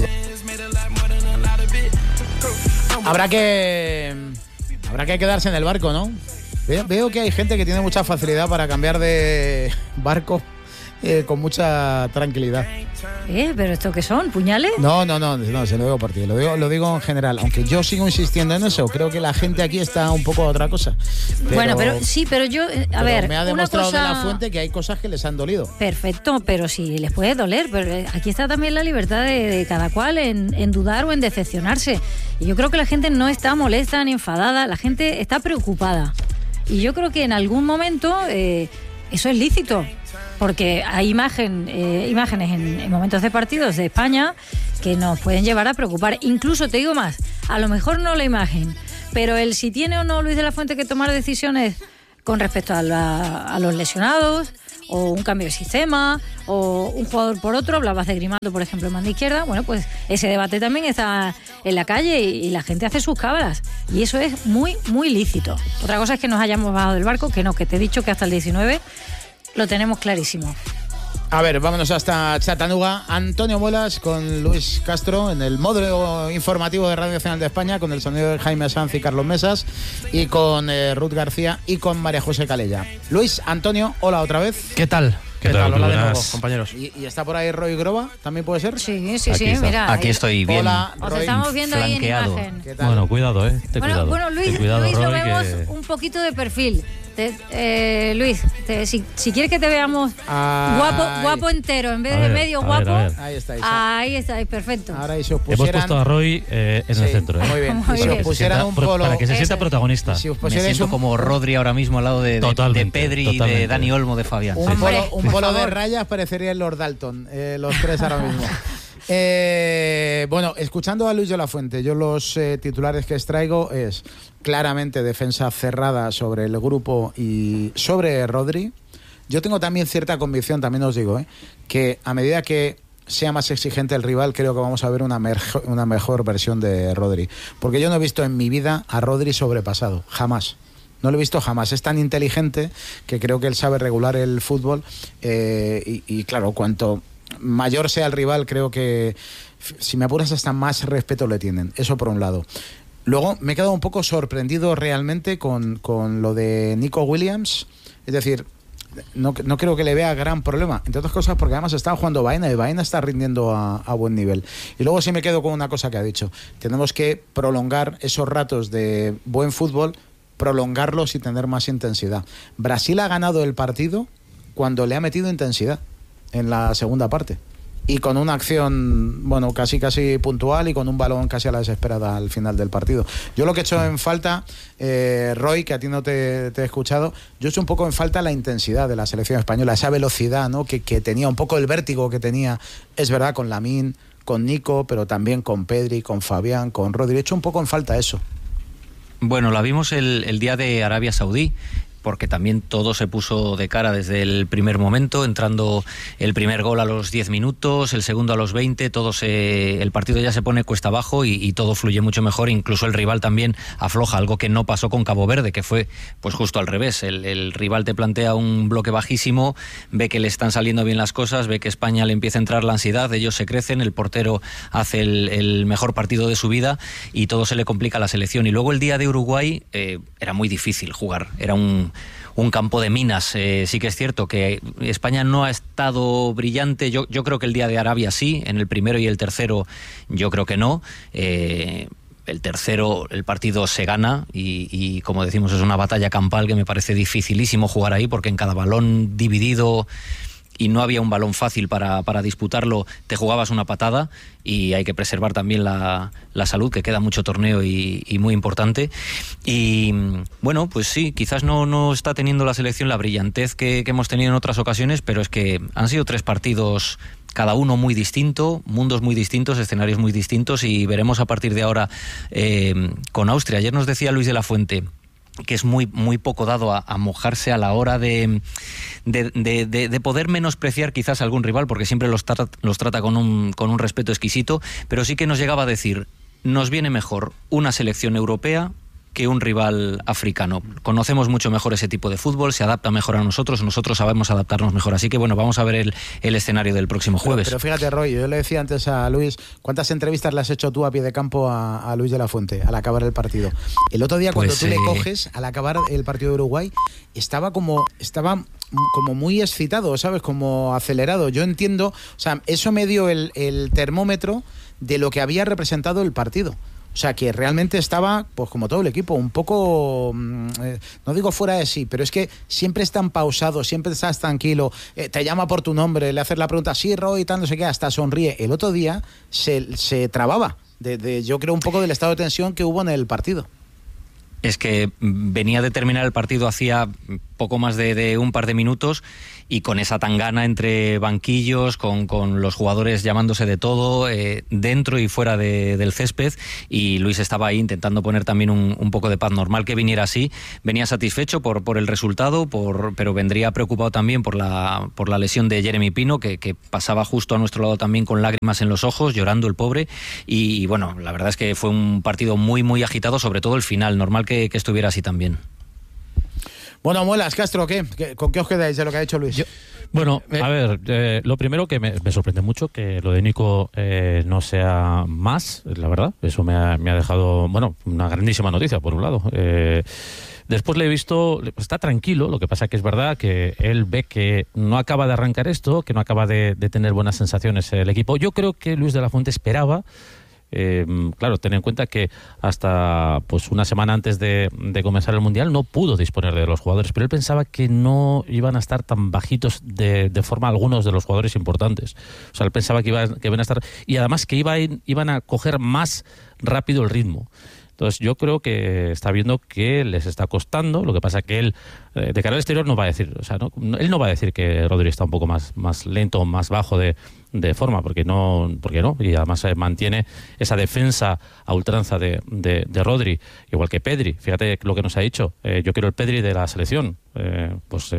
Habrá que quedarse en el barco, ¿no? Veo que hay gente que tiene mucha facilidad para cambiar de barco con mucha tranquilidad. ¿Pero esto qué son? ¿Puñales? No, se lo digo por ti, lo digo en general, aunque yo sigo insistiendo en eso, creo que la gente aquí está un poco a otra cosa. Pero yo, a ver, me ha demostrado una cosa... de la fuente que hay cosas que les han dolido. Perfecto, pero sí les puede doler, pero aquí está también la libertad de cada cual en dudar o en decepcionarse. Y yo creo que la gente no está molesta ni enfadada, la gente está preocupada. Y yo creo que en algún momento eso es lícito. Porque hay imágenes en momentos de partidos de España que nos pueden llevar a preocupar. Incluso te digo más, a lo mejor no la imagen, pero el si tiene o no Luis de la Fuente que tomar decisiones con respecto a los lesionados, o un cambio de sistema, o un jugador por otro. Hablabas de Grimaldo, por ejemplo, en banda izquierda. Bueno, pues ese debate también está en la calle y la gente hace sus cábalas. Y eso es muy, muy lícito. Otra cosa es que nos hayamos bajado del barco, que te he dicho que hasta el 19 lo tenemos clarísimo. A ver, vámonos hasta Chattanooga. Antonio Muelas con Luis Castro en el módulo informativo de Radio Nacional de España, con el sonido de Jaime Sanz y Carlos Mesas, y con Ruth García y con María José Calella. Luis, Antonio, hola otra vez. ¿Qué tal? ¿Qué tal? Hola de nuevo, compañeros. ¿Y está por ahí Roy Groba? ¿También puede ser? Sí, mira. Aquí estoy bien. Hola, Os Roy. estamos viendo flanqueado. ahí en imagen. ¿Qué tal? Bueno, cuidado, cuidado. Bueno, Luis, cuidado, Luis, lo Roy, vemos que... un poquito de perfil. Luis, si quieres que te veamos guapo entero, en vez de medio guapo. Ahí estáis, perfecto. Ahora, y si os hemos puesto a Roy en el centro. Muy bien. Y si os pusieran un polo... Para que se sienta protagonista. Si os Me siento como Rodri ahora mismo al lado de Pedri, totalmente. de Dani Olmo, de Fabián. Un polo de rayas parecería el Lord Dalton, los tres ahora mismo. Bueno, escuchando a Luis de la Fuente, yo los titulares que extraigo es claramente defensa cerrada sobre el grupo y sobre Rodri. Yo tengo también cierta convicción, también os digo, que a medida que sea más exigente el rival, creo que vamos a ver una mejor versión de Rodri. Porque yo no he visto en mi vida a Rodri sobrepasado, jamás. No lo he visto jamás. Es tan inteligente que creo que él sabe regular el fútbol y claro, cuanto mayor sea el rival, creo que, si me apuras, hasta más respeto le tienen. Eso por un lado. Luego me he quedado un poco sorprendido realmente con lo de Nico Williams. Es decir, no creo que le vea gran problema, entre otras cosas porque además estaba jugando Baena y Baena está rindiendo a buen nivel. Y luego sí me quedo con una cosa que ha dicho: tenemos que prolongar esos ratos de buen fútbol, prolongarlos y tener más intensidad. Brasil ha ganado el partido cuando le ha metido intensidad en la segunda parte y con una acción, bueno, casi puntual y con un balón casi a la desesperada al final del partido. Yo lo que he hecho en falta, Roy, que a ti no te he escuchado, yo he hecho un poco en falta la intensidad de la selección española, esa velocidad, ¿no? que tenía, un poco el vértigo que tenía, es verdad, con Lamine, con Nico, pero también con Pedri, con Fabián, con Rodri. He hecho un poco en falta eso. Bueno, la vimos el día de Arabia Saudí, porque también todo se puso de cara desde el primer momento, entrando el primer gol a los 10 minutos, el segundo a los 20, el partido ya se pone cuesta abajo y todo fluye mucho mejor, incluso el rival también afloja, algo que no pasó con Cabo Verde, que fue pues justo al revés. El rival te plantea un bloque bajísimo, ve que le están saliendo bien las cosas, ve que España le empieza a entrar la ansiedad, ellos se crecen, el portero hace el mejor partido de su vida y todo se le complica a la selección. Y luego el día de Uruguay era muy difícil jugar, era un campo de minas. Sí que es cierto que España no ha estado brillante. Yo creo que el día de Arabia sí, en el primero y el tercero yo creo que no. El tercero, el partido se gana y como decimos, es una batalla campal que me parece dificilísimo jugar ahí, porque en cada balón dividido, y no había un balón fácil para disputarlo, te jugabas una patada, y hay que preservar también la salud, que queda mucho torneo y muy importante. Y bueno, pues sí, quizás no está teniendo la selección la brillantez que hemos tenido en otras ocasiones, pero es que han sido 3 partidos, cada uno muy distinto, mundos muy distintos, escenarios muy distintos, y veremos a partir de ahora con Austria. Ayer nos decía Luis de la Fuente que es muy poco dado a mojarse a la hora de poder menospreciar quizás a algún rival, porque siempre los trata con un respeto exquisito, pero sí que nos llegaba a decir: nos viene mejor una selección europea que un rival africano. Conocemos mucho mejor ese tipo de fútbol, se adapta mejor a nosotros sabemos adaptarnos mejor. Así que bueno, vamos a ver el escenario del próximo jueves. Pero fíjate, Roy, yo le decía antes a Luis, ¿cuántas entrevistas le has hecho tú a pie de campo a Luis de la Fuente al acabar el partido? El otro día, cuando tú le coges, al acabar el partido de Uruguay, estaba como muy excitado, ¿sabes? Como acelerado. Yo entiendo, o sea, eso me dio el termómetro de lo que había representado el partido. O sea, que realmente estaba, pues como todo el equipo, un poco, no digo fuera de sí, pero es que siempre están pausados, siempre estás tranquilo, te llama por tu nombre, le haces la pregunta, sí, Roy, tal, no sé qué, hasta sonríe. El otro día se trababa, yo creo un poco del estado de tensión que hubo en el partido. Es que venía de terminar el partido hacía poco más de un par de minutos y con esa tangana entre banquillos, con los jugadores llamándose de todo, dentro y fuera del césped, y Luis estaba ahí intentando poner también un poco de paz. Normal que viniera así, venía satisfecho por el resultado, pero vendría preocupado también por la lesión de Jeremy Pino, que pasaba justo a nuestro lado también con lágrimas en los ojos, llorando el pobre, y bueno, la verdad es que fue un partido muy, muy agitado, sobre todo el final, normal que estuviera así también. Bueno, Muelas, Castro, ¿con qué os quedáis de lo que ha dicho Luis? Bueno, a ver, lo primero que me sorprende mucho que lo de Nico no sea más, la verdad. Eso me ha dejado, bueno, una grandísima noticia, por un lado. Después le he visto, está tranquilo, lo que pasa que es verdad que él ve que no acaba de arrancar esto, que no acaba de tener buenas sensaciones el equipo. Yo creo que Luis de la Fuente esperaba, claro, ten en cuenta que hasta pues una semana antes de comenzar el Mundial no pudo disponer de los jugadores, pero él pensaba que no iban a estar tan bajitos de forma algunos de los jugadores importantes. O sea, él pensaba que iban a estar, y además que iban a coger más rápido el ritmo. Entonces yo creo que está viendo que les está costando. Lo que pasa que él, de cara al exterior, no va a decir, o sea, él no va a decir que Rodri está un poco más lento, más bajo de forma, porque no, y además mantiene esa defensa a ultranza de Rodri, igual que Pedri. Fíjate lo que nos ha dicho, yo quiero el Pedri de la selección, pues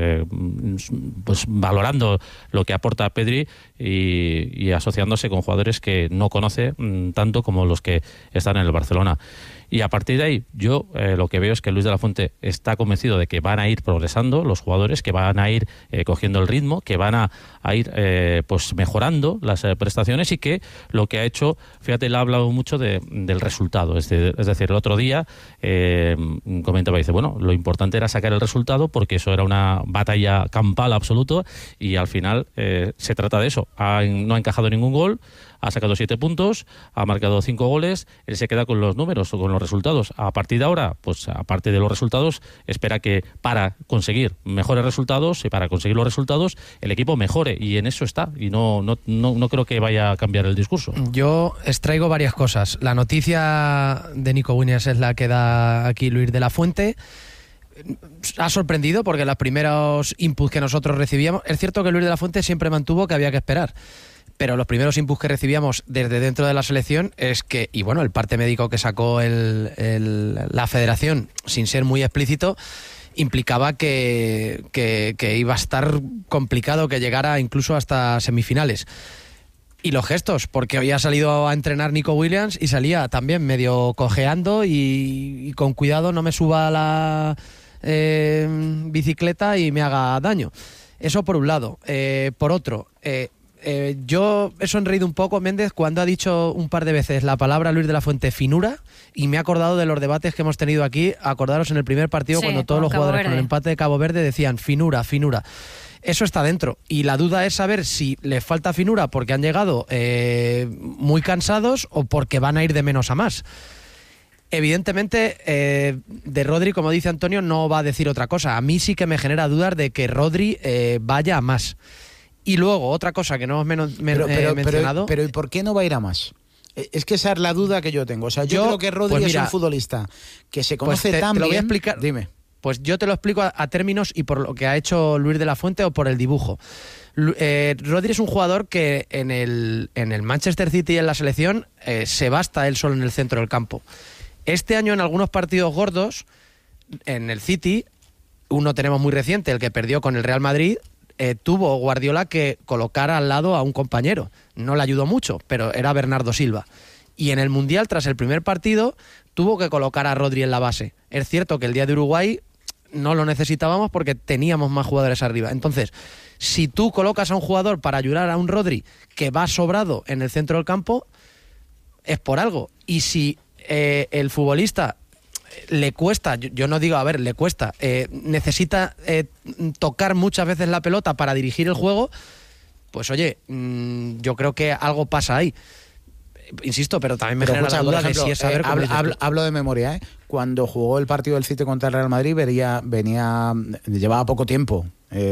valorando lo que aporta Pedri y asociándose con jugadores que no conoce tanto como los que están en el Barcelona. Y a partir de ahí, yo lo que veo es que Luis de la Fuente está convencido de que van a ir progresando los jugadores, que van a ir cogiendo el ritmo, que van a ir pues mejorando las prestaciones, y que lo que ha hecho, fíjate, él ha hablado mucho del resultado. Es decir, el otro día comentaba, dice, bueno, lo importante era sacar el resultado porque eso era una batalla campal absoluta, y al final se trata de eso. No ha encajado ningún gol, ha sacado 7 puntos, ha marcado 5 goles, él se queda con los números o con los resultados. A partir de ahora, pues aparte de los resultados, espera que para conseguir mejores resultados y para conseguir los resultados el equipo mejore, y en eso está, y no creo que vaya a cambiar el discurso. Yo extraigo varias cosas. La noticia de Nico Williams es la que da aquí Luis de la Fuente. Ha sorprendido porque los primeros inputs que nosotros recibíamos, es cierto que Luis de la Fuente siempre mantuvo que había que esperar, pero los primeros inputs que recibíamos desde dentro de la selección es que, y bueno, el parte médico que sacó la federación, sin ser muy explícito, implicaba que iba a estar complicado que llegara incluso hasta semifinales. Y los gestos, porque hoy ha salido a entrenar Nico Williams y salía también medio cojeando y con cuidado no me suba a la bicicleta y me haga daño. Eso por un lado. Por otro, yo he sonreído un poco, Méndez, cuando ha dicho un par de veces la palabra Luis de la Fuente, finura, y me he acordado de los debates que hemos tenido aquí. Acordaros en el primer partido, cuando todos los jugadores con el empate de Cabo Verde decían finura. Eso está dentro, y la duda es saber si les falta finura porque han llegado muy cansados o porque van a ir de menos a más. Evidentemente, de Rodri, como dice Antonio, no va a decir otra cosa. A mí sí que me genera dudas de que Rodri vaya a más. Y luego, otra cosa que no hemos mencionado... Pero ¿y por qué no va a ir a más? Es que esa es la duda que yo tengo. O sea, yo creo que Rodri es un futbolista que se conoce tan bien... Te lo voy a explicar. Dime. Pues yo te lo explico a términos y por lo que ha hecho Luis de la Fuente o por el dibujo. Rodri es un jugador que en el Manchester City y en la selección se basta él solo en el centro del campo. Este año, en algunos partidos gordos, en el City, uno tenemos muy reciente, el que perdió con el Real Madrid, tuvo Guardiola que colocar al lado a un compañero. No le ayudó mucho, pero era Bernardo Silva. Y en el Mundial, tras el primer partido, tuvo que colocar a Rodri en la base. Es cierto que el día de Uruguay no lo necesitábamos porque teníamos más jugadores arriba. Entonces, si tú colocas a un jugador para ayudar a un Rodri que va sobrado en el centro del campo, es por algo. Y si el futbolista le cuesta, yo no digo, a ver, le cuesta, necesita tocar muchas veces la pelota para dirigir el juego, pues oye, yo creo que algo pasa ahí. Insisto, pero también me genera la duda de si es saber cómo hablo de memoria, ¿eh? Cuando jugó el partido del City contra el Real Madrid llevaba poco tiempo.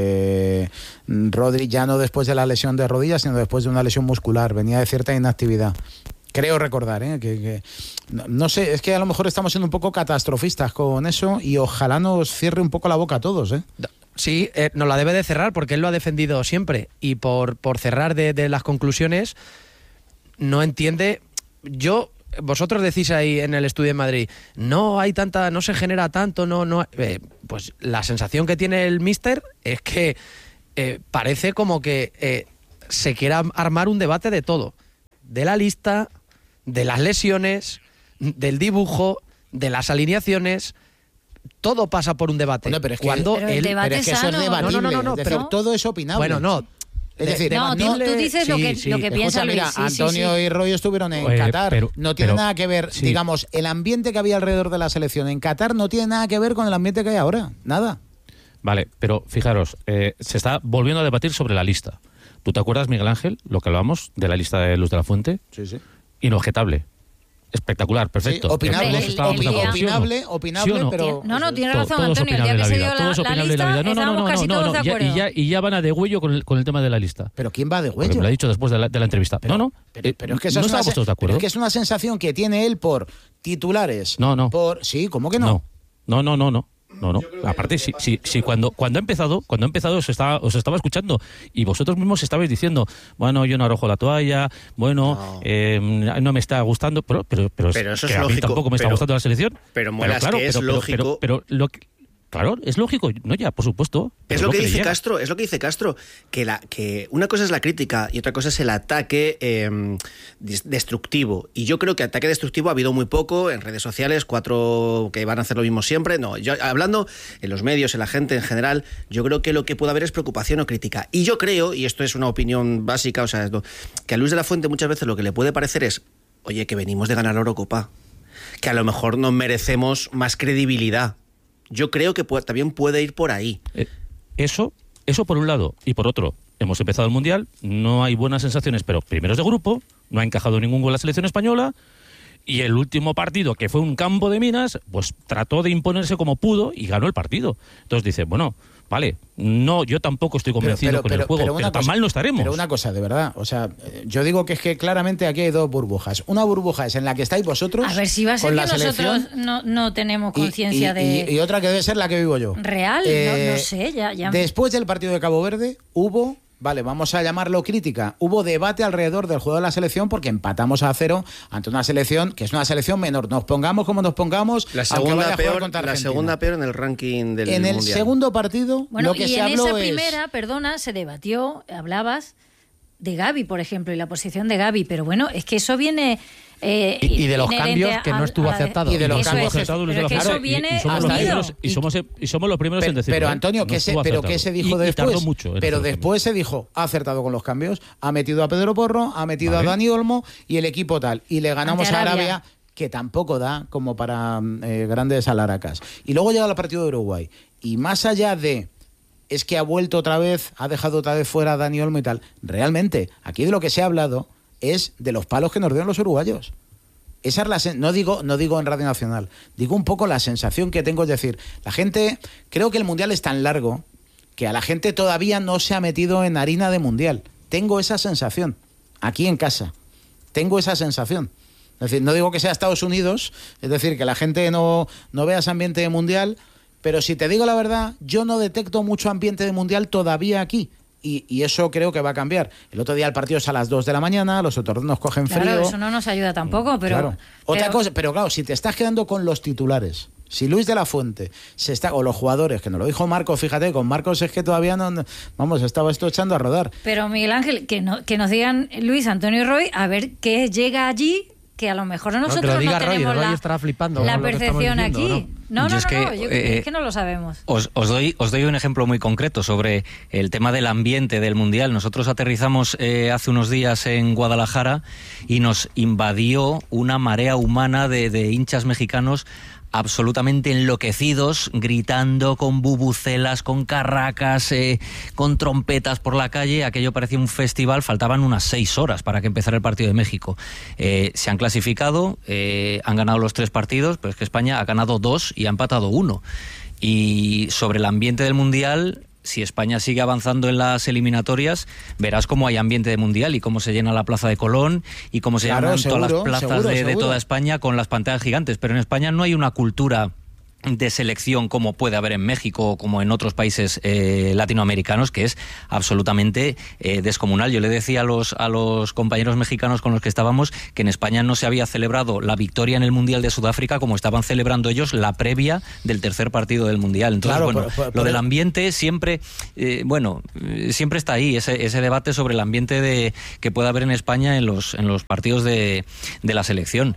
Rodri ya no después de la lesión de rodillas, sino después de una lesión muscular, venía de cierta inactividad. Creo recordar, que no sé, es que a lo mejor estamos siendo un poco catastrofistas con eso y ojalá nos cierre un poco la boca a todos, ¿eh? Sí, nos la debe de cerrar porque él lo ha defendido siempre y por cerrar de las conclusiones no entiende. Vosotros decís ahí en el estudio en Madrid, no se genera tanto, pues la sensación que tiene el míster es que parece como que se quiera armar un debate de todo, de la lista, de las lesiones, del dibujo, de las alineaciones. Todo pasa por un debate. Bueno, pero es que eso es debatible. No, pero todo es opinable. Bueno, no. Es decir, tú dices lo que piensa Luis. Mira, Antonio y Roy estuvieron en Qatar. No tiene nada que ver, digamos, el ambiente que había alrededor de la selección en Qatar no tiene nada que ver con el ambiente que hay ahora. Nada. Vale, pero fijaros, se está volviendo a debatir sobre la lista. ¿Tú te acuerdas, Miguel Ángel, lo que hablábamos de la lista de Luz de la Fuente? Sí. Inobjetable. Espectacular, perfecto. Sí, opinable, ¿Sí o no? pero... No, tiene razón Antonio, el día que se dio la lista, estábamos casi todos de acuerdo. Y ya van a degüello con el tema de la lista. ¿Pero quién va a degüello? Me lo ha dicho después de la entrevista. Pero es que eso no estamos todos de acuerdo. Pero es que es una sensación que tiene él por titulares. No. Sí, ¿cómo que no? No. Aparte, si cuando ha empezado os estaba escuchando y vosotros mismos estabais diciendo, bueno, yo no arrojo la toalla, bueno, no me está gustando, pero eso es lógico, a mí tampoco me está gustando la selección. Pero claro, es lógico. Claro, es lógico, no ya, por supuesto. Es lo que dice Castro, que una cosa es la crítica y otra cosa es el ataque destructivo. Y yo creo que ataque destructivo ha habido muy poco en redes sociales, 4 que van a hacer lo mismo siempre. No, yo hablando en los medios, en la gente en general, yo creo que lo que puede haber es preocupación o crítica. Y yo creo, y esto es una opinión básica, que a Luis de la Fuente muchas veces lo que le puede parecer es, oye, que venimos de ganar la Eurocopa, que a lo mejor nos merecemos más credibilidad. Yo creo que también puede ir por ahí. Eso por un lado. Y por otro, hemos empezado el Mundial, no hay buenas sensaciones, pero primeros de grupo, no ha encajado ningún gol la selección española, y el último partido, que fue un campo de minas, pues trató de imponerse como pudo y ganó el partido. Entonces dice, bueno, vale, no, yo tampoco estoy convencido con el juego, pero tan mal no estaremos. Pero una cosa, de verdad, yo digo que es que claramente aquí hay dos burbujas. Una burbuja es en la que estáis vosotros. A ver si va a ser que nosotros no tenemos conciencia de... Y otra que debe ser la que vivo yo. Real, no sé, ya. Después del partido de Cabo Verde hubo... Vale, vamos a llamarlo crítica. Hubo debate alrededor del juego de la selección porque empatamos a 0 ante una selección que es una selección menor. Nos pongamos como nos pongamos. La segunda peor en el ranking del Mundial. En el segundo partido, bueno, lo que y se en habló esa primera, se debatió, hablabas de Gavi, por ejemplo, y la posición de Gavi. Pero bueno, es que eso viene... y de los cambios que no estuvo aceptado. Y de los cambios aceptados. Eso viene y somos los primeros en decirlo. Pero Antonio, ¿qué se dijo después? Tardó mucho pero después se dijo, ha acertado con los cambios, ha metido a Pedro Porro, ha metido a Dani Olmo y el equipo tal. Y le ganamos a Arabia, que tampoco da como para grandes alaracas. Y luego llega el partido de Uruguay. Y más allá de... es que ha vuelto otra vez, ha dejado otra vez fuera a Dani Olmo y tal. Realmente, aquí de lo que se ha hablado es de los palos que nos dieron los uruguayos. Esa es no digo en Radio Nacional, digo un poco la sensación que tengo, es decir, la gente, creo que el Mundial es tan largo que a la gente todavía no se ha metido en harina de Mundial. Tengo esa sensación, aquí en casa, tengo esa sensación. Es decir, no digo que sea Estados Unidos, es decir, que la gente no vea ese ambiente de Mundial, pero si te digo la verdad, yo no detecto mucho ambiente de Mundial todavía aquí. Y eso creo que va a cambiar. El otro día el partido es a las 2 de la mañana, los otros nos cogen frío. Claro, eso no nos ayuda tampoco, pero... Claro. Otra cosa, pero claro, si te estás quedando con los titulares, si Luis de la Fuente o los jugadores, que nos lo dijo Marcos, fíjate, con Marcos es que todavía estaba esto echando a rodar. Pero Miguel Ángel, que nos digan Luis, Antonio y Roy, a ver qué llega allí, que a lo mejor nosotros no tenemos la percepción aquí. No, es que no lo sabemos. Os doy un ejemplo muy concreto sobre el tema del ambiente del Mundial. Nosotros aterrizamos hace unos días en Guadalajara y nos invadió una marea humana de hinchas mexicanos absolutamente enloquecidos, gritando con bubucelas, con carracas, con trompetas por la calle. Aquello parecía un festival. Faltaban unas 6 horas para que empezara el partido de México. Se han clasificado, han ganado los 3 partidos, pero es que España ha ganado 2 y ha empatado 1. Y sobre el ambiente del Mundial, si España sigue avanzando en las eliminatorias, verás cómo hay ambiente de Mundial y cómo se llena la plaza de Colón y cómo se llenan todas las plazas de toda España con las pantallas gigantes. Pero en España no hay una cultura de selección como puede haber en México o como en otros países latinoamericanos, que es absolutamente descomunal. Yo le decía a los compañeros mexicanos con los que estábamos que en España no se había celebrado la victoria en el Mundial de Sudáfrica como estaban celebrando ellos la previa del tercer partido del Mundial. Entonces, claro, lo del ambiente siempre, siempre está ahí, ese debate sobre el ambiente que puede haber en España en los partidos de la selección.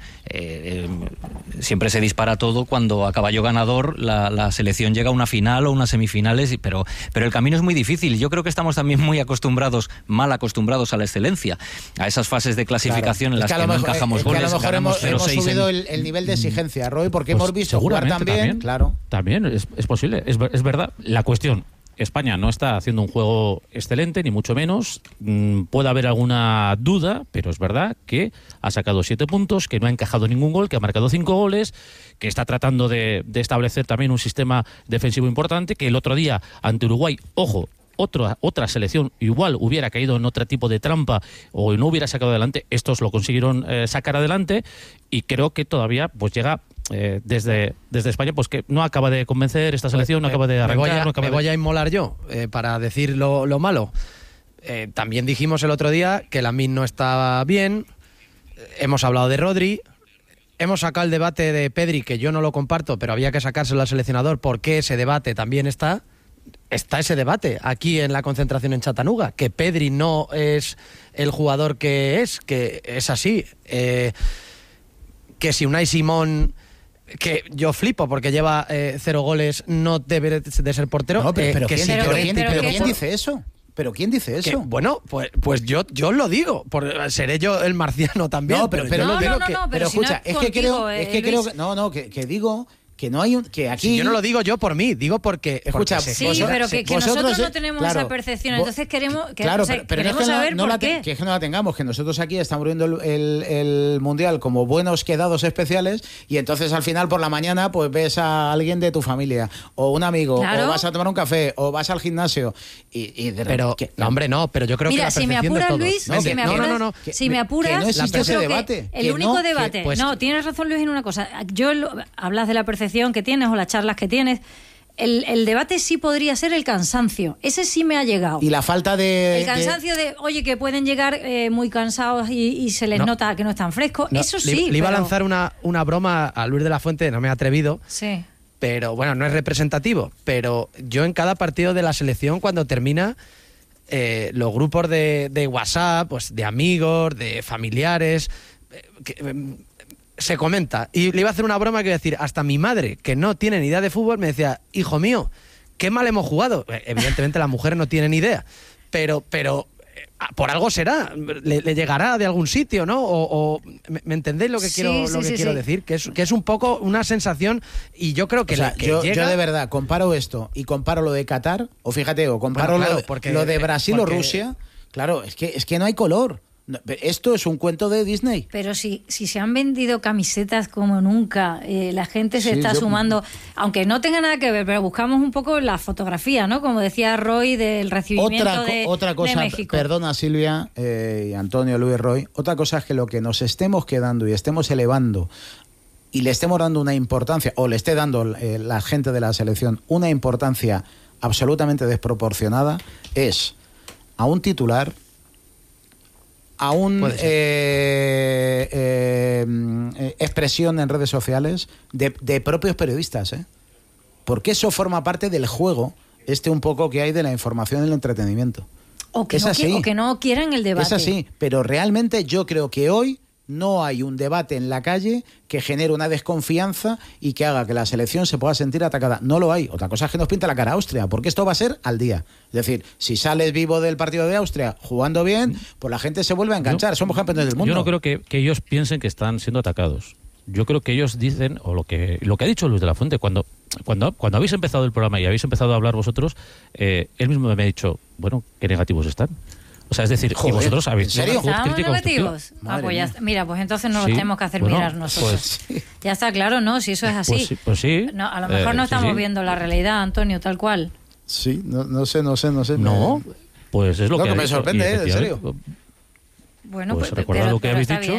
Siempre se dispara todo cuando a caballo ganador la selección llega a una final o unas semifinales, pero el camino es muy difícil. Yo creo que estamos también muy mal acostumbrados a la excelencia, a esas fases de clasificación en las que no encajamos goles. A lo mejor hemos subido el nivel de exigencia, Roy, porque hemos visto jugar también. Claro. También es posible, es verdad. La cuestión, España no está haciendo un juego excelente, ni mucho menos. Puede haber alguna duda, pero es verdad que ha sacado 7 puntos, que no ha encajado ningún gol, que ha marcado 5 goles, que está tratando de establecer también un sistema defensivo importante, que el otro día ante Uruguay, ojo, otra selección igual hubiera caído en otro tipo de trampa o no hubiera sacado adelante. Estos lo consiguieron sacar adelante, y creo que todavía pues llega desde España, pues que no acaba de convencer esta selección, no acaba de arrancar. Me voy a inmolar yo para decir lo malo. También dijimos el otro día que Lamine no estaba bien. Hemos hablado de Rodri. Hemos sacado el debate de Pedri, que yo no lo comparto, pero había que sacárselo al seleccionador porque ese debate también está ese debate aquí en la concentración en Chattanooga, que Pedri no es el jugador que es así. Que si Unai Simón, que yo flipo porque lleva 0 goles, no debe de ser portero. No, pero ¿quién dice eso? ¿Pero quién dice eso? Bueno, pues yo lo digo. Seré yo el marciano también. No, pero escucha, es que creo que digo que no hay que aquí. Si yo no lo digo yo por mí, digo porque. Escucha, sí, pero que nosotros no tenemos esa percepción. Entonces queremos saber por qué. Que no la tengamos, que nosotros aquí estamos viendo el Mundial como buenos quedados especiales, y entonces al final por la mañana pues ves a alguien de tu familia o un amigo, o vas a tomar un café o vas al gimnasio y de repente. Hombre, no, pero yo creo que la percepción de todos. Mira, si me apuras, no existe ese debate. El único debate. No, tienes razón, Luis, en una cosa. Hablas de la percepción que tienes o las charlas que tienes. El debate sí podría ser el cansancio. Ese sí me ha llegado. Y la falta de. El cansancio oye, que pueden llegar muy cansados y se les nota que no están frescos. Eso sí. Le iba a lanzar una broma a Luis de la Fuente, no me he atrevido. Sí. Pero bueno, no es representativo. Pero yo en cada partido de la selección, cuando termina, los grupos de WhatsApp, pues de amigos, de familiares. Se comenta, y le iba a hacer una broma que iba a decir, hasta mi madre, que no tiene ni idea de fútbol, me decía, hijo mío, qué mal hemos jugado. Evidentemente las mujeres no tienen ni idea, pero por algo será, le llegará de algún sitio, ¿no? O ¿me entendéis lo que quiero decir? Que es un poco una sensación, y yo creo que, yo de verdad comparo esto y comparo lo de Qatar, o fíjate, o comparo lo de Brasil o Rusia. Claro, es que no hay color. Esto es un cuento de Disney. Pero si se han vendido camisetas como nunca, la gente se está sumando, aunque no tenga nada que ver, pero buscamos un poco la fotografía, ¿no? Como decía Roy, del recibimiento otra cosa, de México. Perdona Silvia y Antonio, Luis, Roy, otra cosa es que lo que nos estemos quedando y estemos elevando y le estemos dando una importancia, o le esté dando la gente de la selección una importancia absolutamente desproporcionada, es a un titular, a una expresión en redes sociales de propios periodistas, porque eso forma parte del juego un poco que hay de la información y el entretenimiento. O que no quieran el debate. Es así, pero realmente yo creo que hoy no hay un debate en la calle que genere una desconfianza y que haga que la selección se pueda sentir atacada. No lo hay. Otra cosa es que nos pinta la cara a Austria, porque esto va a ser al día. Es decir, si sales vivo del partido de Austria jugando bien, pues la gente se vuelve a enganchar. Somos campeones del mundo. Yo no creo que ellos piensen que están siendo atacados. yo creo que ellos dicen, o lo que ha dicho Luis de la Fuente, cuando habéis empezado el programa y habéis empezado a hablar vosotros, él mismo me ha dicho, bueno, qué negativos están. O sea, es decir, y vosotros habéis... ¿En serio? ¿Estamos negativos? Mira, pues entonces no los tenemos que hacer mirar nosotros. Pues, ya está claro, ¿no? Si eso es así. Pues sí. No, a lo mejor no estamos viendo la realidad, Antonio, tal cual. Sí, no sé. No, pues es lo que me sorprende, en serio. Bueno, pues recordad lo que habéis dicho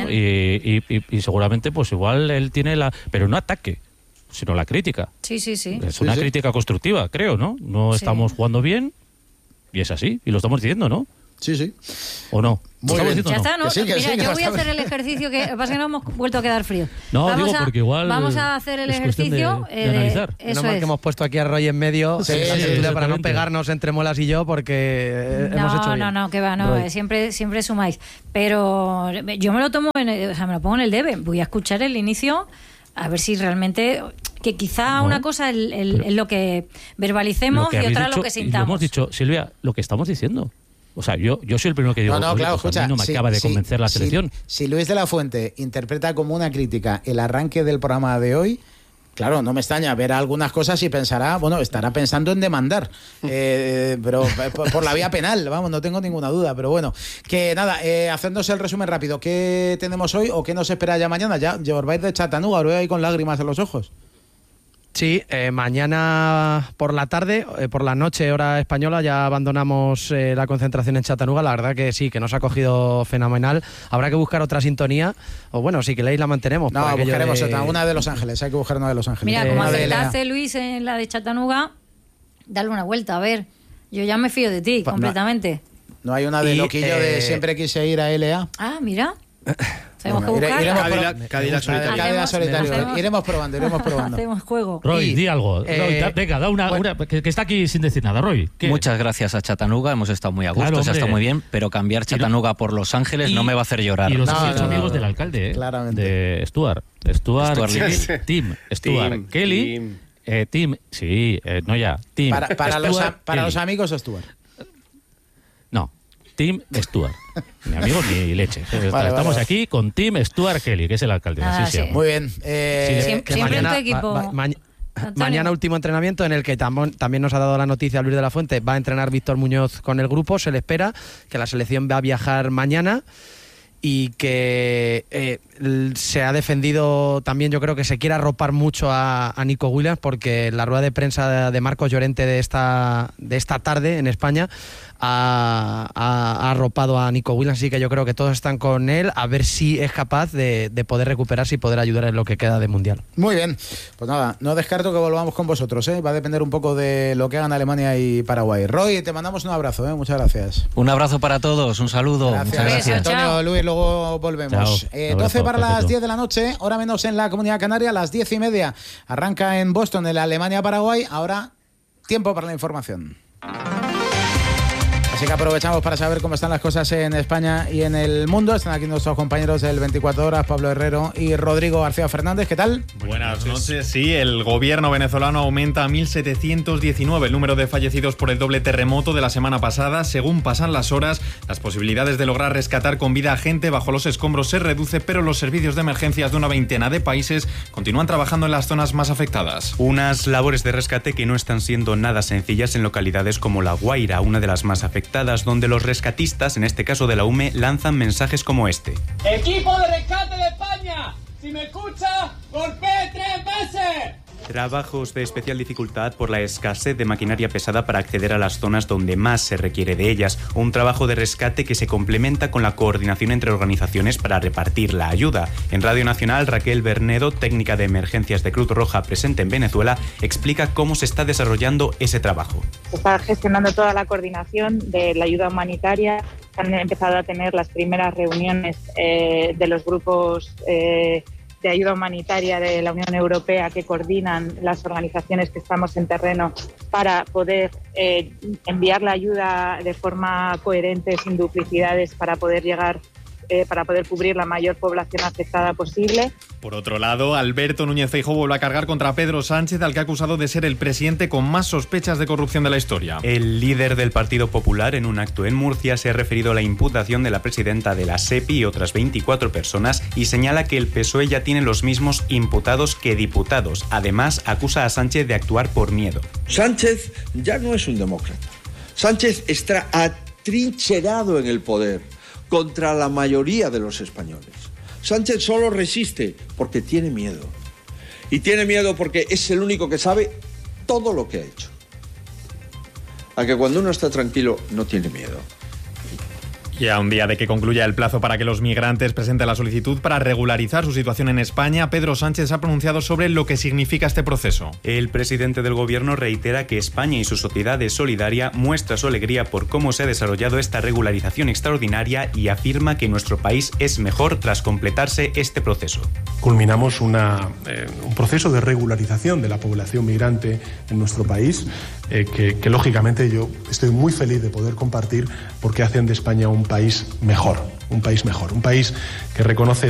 y seguramente pues igual él tiene pero no ataque, sino la crítica. Sí. Es una crítica constructiva, creo, ¿no? No estamos jugando bien y es así, y lo estamos diciendo, ¿no? Sí. ¿O no? Ya está, ¿no? Mira, yo voy a hacer el ejercicio que pasa que no hemos vuelto a quedar frío. No, porque igual vamos a hacer el ejercicio de analizar. Menos mal que hemos puesto aquí a Roy en medio para no pegarnos entre Molas y yo, porque hemos hecho bien. No, que va, no, siempre sumáis. Pero yo me lo tomo, me lo pongo en el debe. Voy a escuchar el inicio a ver si realmente, que quizá una cosa es lo que verbalicemos y otra lo que sintamos. Lo hemos dicho, Silvia, lo que estamos diciendo. O sea, yo soy el primero que digo, claro, pues a mí no me acaba de convencer la selección. Si Luis de la Fuente interpreta como una crítica el arranque del programa de hoy, claro, no me extraña, verá algunas cosas y pensará, estará pensando en demandar, pero por la vía penal, vamos, no tengo ninguna duda, pero bueno, que nada, hacernos el resumen rápido, ¿qué tenemos hoy o qué nos espera ya mañana? Ya os vais de Chattanooga, os veo ahí con lágrimas en los ojos. Sí, mañana por la tarde, por la noche, hora española, ya abandonamos la concentración en Chattanooga. La verdad que sí, que nos ha cogido fenomenal. Habrá que buscar otra sintonía, o bueno, si queréis la mantenemos. No, buscaremos otra, una de Los Ángeles, hay que buscar una de Los Ángeles. Mira, como acertaste, Luis, en la de Chattanooga, dale una vuelta, a ver. Yo ya me fío de ti, completamente. No hay una de loquillo de siempre quise ir a LA. Ah, mira. Tenemos que buscar. Cadillac solitario. Iremos probando. Hacemos juego. Roy, di algo. Roy, venga, da una que está aquí sin decir nada, Roy. Muchas gracias a Chattanooga, hemos estado muy a gusto, se ha estado muy bien, pero cambiar Chattanooga por Los Ángeles no me va a hacer llorar. Y los amigos del alcalde, claramente. De Stuart, Tim, Stuart, Kelly, Tim, sí, no ya, Tim. Para los amigos, Stuart. No. Tim Stuart. Ni amigos ni leche. Estamos aquí con Tim Stuart Kelly, que es el alcalde. Sí. Muy bien. Siempre en tu equipo. Mañana último entrenamiento en el que también nos ha dado la noticia Luis de la Fuente. Va a entrenar Víctor Muñoz con el grupo. Se le espera que la selección va a viajar mañana y que se ha defendido también, yo creo que se quiere arropar mucho a Nico Williams, porque la rueda de prensa de Marcos Llorente de esta tarde en España ha arropado a Nico Williams, así que yo creo que todos están con él, a ver si es capaz de poder recuperarse y poder ayudar en lo que queda de Mundial. Muy bien, pues nada, no descarto que volvamos con vosotros, va a depender un poco de lo que hagan Alemania y Paraguay. Roy, te mandamos un abrazo, muchas gracias. Un abrazo para todos, un saludo. Muchas gracias. Antonio, Luis, luego volvemos. 12 para las 10 de la noche, hora menos en la Comunidad Canaria, a las 10:30 arranca en Boston el Alemania-Paraguay. Ahora, tiempo para la información. Así que aprovechamos para saber cómo están las cosas en España y en el mundo. Están aquí nuestros compañeros del 24 Horas, Pablo Herrero y Rodrigo García Fernández. ¿Qué tal? Buenas noches. Sí, el gobierno venezolano aumenta a 1.719 el número de fallecidos por el doble terremoto de la semana pasada. Según pasan las horas, las posibilidades de lograr rescatar con vida a gente bajo los escombros se reduce, pero los servicios de emergencias de una veintena de países continúan trabajando en las zonas más afectadas. Unas labores de rescate que no están siendo nada sencillas en localidades como La Guaira, una de las más afectadas, donde los rescatistas, en este caso de la UME, lanzan mensajes como este. ¡Equipo de rescate de España! Si me escucha, golpee 3 veces. Trabajos de especial dificultad por la escasez de maquinaria pesada para acceder a las zonas donde más se requiere de ellas. Un trabajo de rescate que se complementa con la coordinación entre organizaciones para repartir la ayuda. En Radio Nacional, Raquel Bernedo, técnica de emergencias de Cruz Roja presente en Venezuela, explica cómo se está desarrollando ese trabajo. Se está gestionando toda la coordinación de la ayuda humanitaria. Han empezado a tener las primeras reuniones de los grupos de ayuda humanitaria de la Unión Europea que coordinan las organizaciones que estamos en terreno para poder enviar la ayuda de forma coherente, sin duplicidades, para poder llegar, para poder cubrir la mayor población afectada posible. Por otro lado, Alberto Núñez Feijóo vuelve a cargar contra Pedro Sánchez, al que ha acusado de ser el presidente con más sospechas de corrupción de la historia. El líder del Partido Popular, en un acto en Murcia, se ha referido a la imputación de la presidenta de la SEPI y otras 24 personas y señala que el PSOE ya tiene los mismos imputados que diputados. Además, acusa a Sánchez de actuar por miedo. Sánchez ya no es un demócrata. Sánchez está atrincherado en el poder contra la mayoría de los españoles. Sánchez solo resiste porque tiene miedo. Y tiene miedo porque es el único que sabe todo lo que ha hecho. A que cuando uno está tranquilo no tiene miedo. Y a un día de que concluya el plazo para que los migrantes presenten la solicitud para regularizar su situación en España, Pedro Sánchez ha pronunciado sobre lo que significa este proceso. El presidente del gobierno reitera que España y su sociedad es solidaria, muestra su alegría por cómo se ha desarrollado esta regularización extraordinaria y afirma que nuestro país es mejor tras completarse este proceso. Culminamos un proceso de regularización de la población migrante en nuestro país que lógicamente yo estoy muy feliz de poder compartir porque hacen de España un país mejor, un país que reconoce